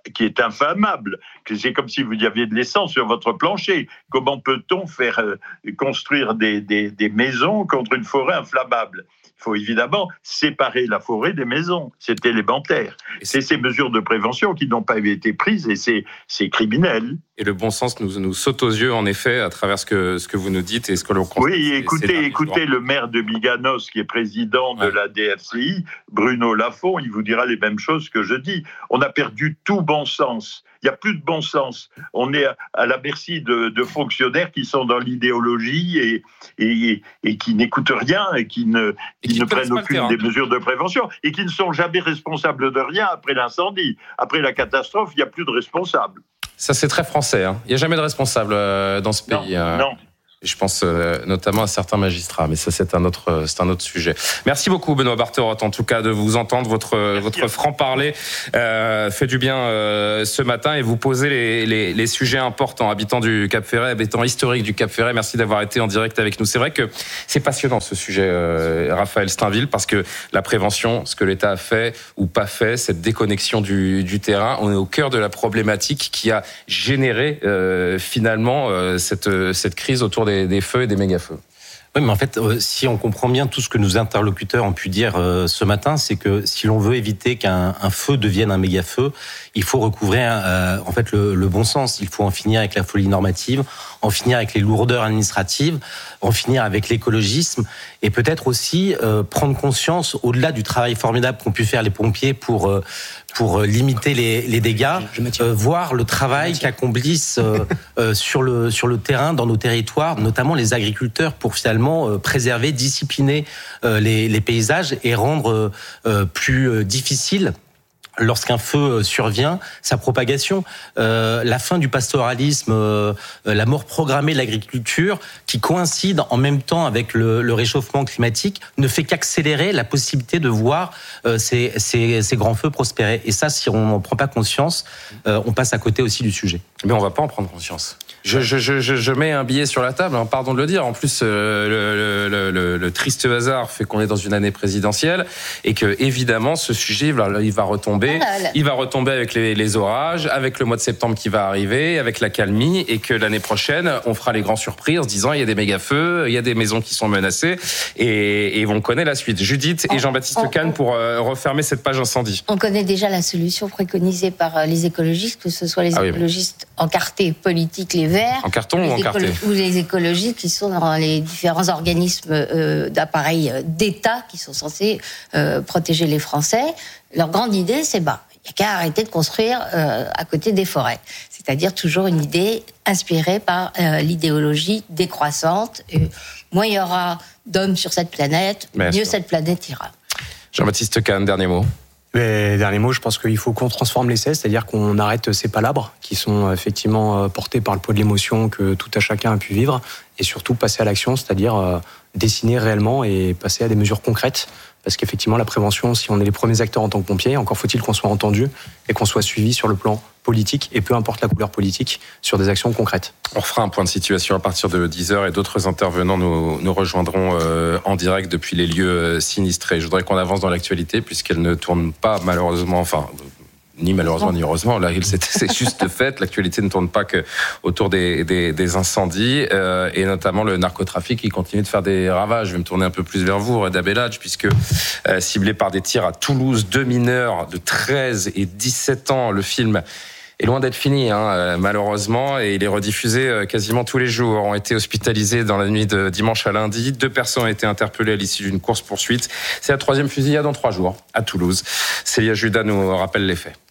qui est inflammable. C'est comme si vous aviez de l'essence sur votre plancher. Comment peut-on faire euh, construire des, des, des maisons contre une forêt inflammable ? Il faut évidemment séparer la forêt des maisons. C'est élémentaire. C'est ces mesures de prévention qui n'ont pas été prises et c'est, c'est criminel. Et le bon sens nous, nous saute aux yeux, en effet, à travers ce que, ce que vous nous dites et ce que l'on constate. Oui, écoutez, écoutez le maire de Biganos, qui est président de ouais. la D F C I, Bruno Lafont, il vous dira les mêmes choses que je dis. On a perdu tout bon sens. Il n'y a plus de bon sens. On est à la merci de, de fonctionnaires qui sont dans l'idéologie et, et, et qui n'écoutent rien et qui ne, et qui qui ne prennent aucune des mesures de prévention et qui ne sont jamais responsables de rien après l'incendie. Après la catastrophe, il n'y a plus de responsables. Ça, c'est très français. Hein. Il n'y a jamais de responsable euh, dans ce pays. Non, euh... non. Je pense euh, notamment à certains magistrats, mais ça c'est un autre, c'est un autre sujet. Merci beaucoup Benoît Barterotte, en tout cas de vous entendre, votre Merci. votre franc-parler euh, fait du bien euh, ce matin et vous posez les, les, les sujets importants. Habitant du Cap-Ferret, habitant historique du Cap-Ferret, merci d'avoir été en direct avec nous. C'est vrai que c'est passionnant ce sujet, euh, Raphaël Steinville, parce que la prévention, ce que l'État a fait ou pas fait, cette déconnexion du, du terrain, on est au cœur de la problématique qui a généré euh, finalement euh, cette, cette crise autour des Des, des feux et des méga-feux. Oui, mais en fait, euh, si on comprend bien tout ce que nos interlocuteurs ont pu dire euh, ce matin, c'est que si l'on veut éviter qu'un un feu devienne un méga-feu, il faut recouvrir euh, en fait le, le bon sens. Il faut en finir avec la folie normative, en finir avec les lourdeurs administratives, en finir avec l'écologisme et peut-être aussi euh, prendre conscience, au-delà du travail formidable qu'ont pu faire les pompiers pour euh, pour limiter les, les dégâts, euh, voir le travail qu'accomplissent euh, euh, sur le sur le terrain dans nos territoires, notamment les agriculteurs, pour finalement euh, préserver, discipliner euh, les, les paysages et rendre euh, plus euh, difficile, lorsqu'un feu survient, sa propagation, euh, la fin du pastoralisme, euh, la mort programmée de l'agriculture, qui coïncide en même temps avec le, le réchauffement climatique, ne fait qu'accélérer la possibilité de voir euh, ces, ces, ces grands feux prospérer. Et ça, si on n'en prend pas conscience, euh, on passe à côté aussi du sujet. Mais on ne va pas en prendre conscience. Je, je, je, je mets un billet sur la table, hein, pardon de le dire. En plus, euh, le, le, le, le triste hasard fait qu'on est dans une année présidentielle et que, évidemment, ce sujet, il va, il va retomber. Il va retomber avec les, les orages, avec le mois de septembre qui va arriver, avec l'accalmie, et que l'année prochaine, on fera les grands surprises en se disant il y a des méga-feux, il y a des maisons qui sont menacées, et, et on connaît la suite. Judith et Jean-Baptiste Kahn pour euh, refermer cette page incendie. On connaît déjà la solution préconisée par les écologistes, que ce soit les ah, écologistes oui. encartés politiques, les Verts, en carton ou encartés, ou les écologistes qui sont dans les différents organismes euh, d'appareils d'État qui sont censés euh, protéger les Français. Leur grande idée, c'est bah, il n'y a qu'à arrêter de construire euh, à côté des forêts. C'est-à-dire toujours une idée inspirée par euh, l'idéologie décroissante. Et moins il y aura d'hommes sur cette planète, Merci. mieux cette planète ira. Jean-Baptiste Kahn, dernier mot. Mais, dernier mot, je pense qu'il faut qu'on transforme l'essai, c'est-à-dire qu'on arrête ces palabres qui sont effectivement portés par le poids de l'émotion que tout à chacun a pu vivre, et surtout passer à l'action, c'est-à-dire euh, dessiner réellement et passer à des mesures concrètes. Parce qu'effectivement, la prévention, si on est les premiers acteurs en tant que pompiers, encore faut-il qu'on soit entendu et qu'on soit suivi sur le plan politique, et peu importe la couleur politique, sur des actions concrètes. On refera un point de situation à partir de dix heures et d'autres intervenants nous, nous rejoindront euh, en direct depuis les lieux euh, sinistrés. Je voudrais qu'on avance dans l'actualité puisqu'elle ne tourne pas malheureusement, enfin... ni malheureusement ni heureusement, là c'est juste fait. L'actualité ne tourne pas que autour des, des, des incendies euh, et notamment le narcotrafic qui continue de faire des ravages. Je vais me tourner un peu plus vers vous, Reda Bellage, puisque euh, ciblé par des tirs à Toulouse, deux mineurs de treize et dix-sept ans. Le film est loin d'être fini, hein, malheureusement, et il est rediffusé quasiment tous les jours. Ont été hospitalisés dans la nuit de dimanche à lundi. Deux personnes ont été interpellées à l'issue d'une course-poursuite. C'est la troisième fusillade en trois jours à Toulouse. Célia Judas nous rappelle les faits.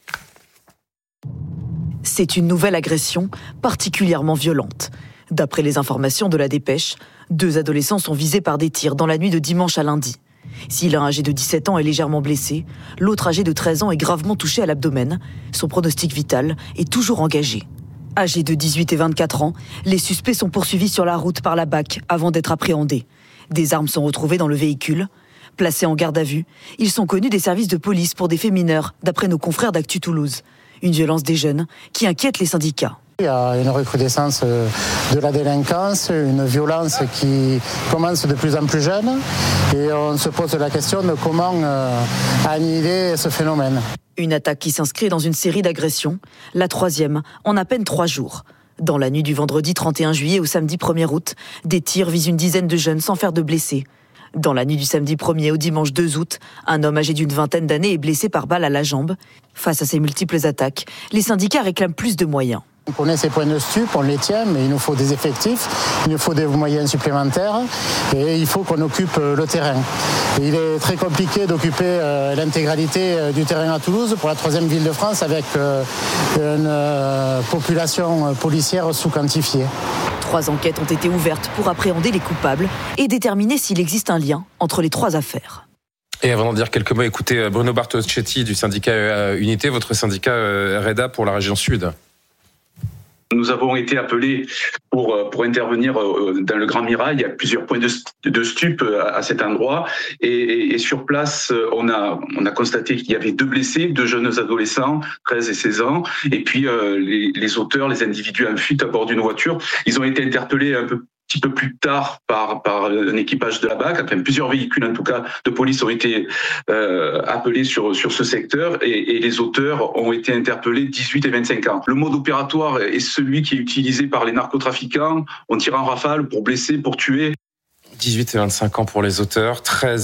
C'est une nouvelle agression particulièrement violente. D'après les informations de la Dépêche, deux adolescents sont visés par des tirs dans la nuit de dimanche à lundi. Si l'un âgé de dix-sept ans est légèrement blessé, l'autre âgé de treize ans est gravement touché à l'abdomen. Son pronostic vital est toujours engagé. Âgés de dix-huit et vingt-quatre ans, les suspects sont poursuivis sur la route par la B A C avant d'être appréhendés. Des armes sont retrouvées dans le véhicule. Placés en garde à vue, ils sont connus des services de police pour des faits mineurs, d'après nos confrères d'Actu Toulouse. Une violence des jeunes qui inquiète les syndicats. Il y a une recrudescence de la délinquance, une violence qui commence de plus en plus jeune et on se pose la question de comment annihiler ce phénomène. Une attaque qui s'inscrit dans une série d'agressions, la troisième en à peine trois jours. Dans la nuit du vendredi trente et un juillet au samedi premier août, des tirs visent une dizaine de jeunes sans faire de blessés. Dans la nuit du samedi premier au dimanche deux août, un homme âgé d'une vingtaine d'années est blessé par balle à la jambe. Face à ces multiples attaques, les syndicats réclament plus de moyens. On connaît ces points de stup, on les tient, mais il nous faut des effectifs, il nous faut des moyens supplémentaires et il faut qu'on occupe le terrain. Et il est très compliqué d'occuper euh, l'intégralité euh, du terrain à Toulouse pour la troisième ville de France avec euh, une euh, population policière sous-quantifiée. Trois enquêtes ont été ouvertes pour appréhender les coupables et déterminer s'il existe un lien entre les trois affaires. Et avant d'en dire quelques mots, écoutez Bruno Bartocchetti du syndicat Unité, votre syndicat REDA pour la région Sud. Nous avons été appelés pour, pour intervenir dans le Grand Mirail. Il y a plusieurs points de, de stup à cet endroit. Et, et, et sur place, on a, on a constaté qu'il y avait deux blessés, deux jeunes adolescents, treize et seize ans. Et puis euh, les, les auteurs, les individus en fuite à bord d'une voiture, ils ont été interpellés un peu petit peu plus tard par, par un équipage de la B A C. Enfin, plusieurs véhicules, en tout cas, de police ont été euh, appelés sur, sur ce secteur et, et les auteurs ont été interpellés dix-huit et vingt-cinq ans. Le mode opératoire est celui qui est utilisé par les narcotrafiquants. On tire en rafale pour blesser, pour tuer. dix-huit et vingt-cinq ans pour les auteurs, treize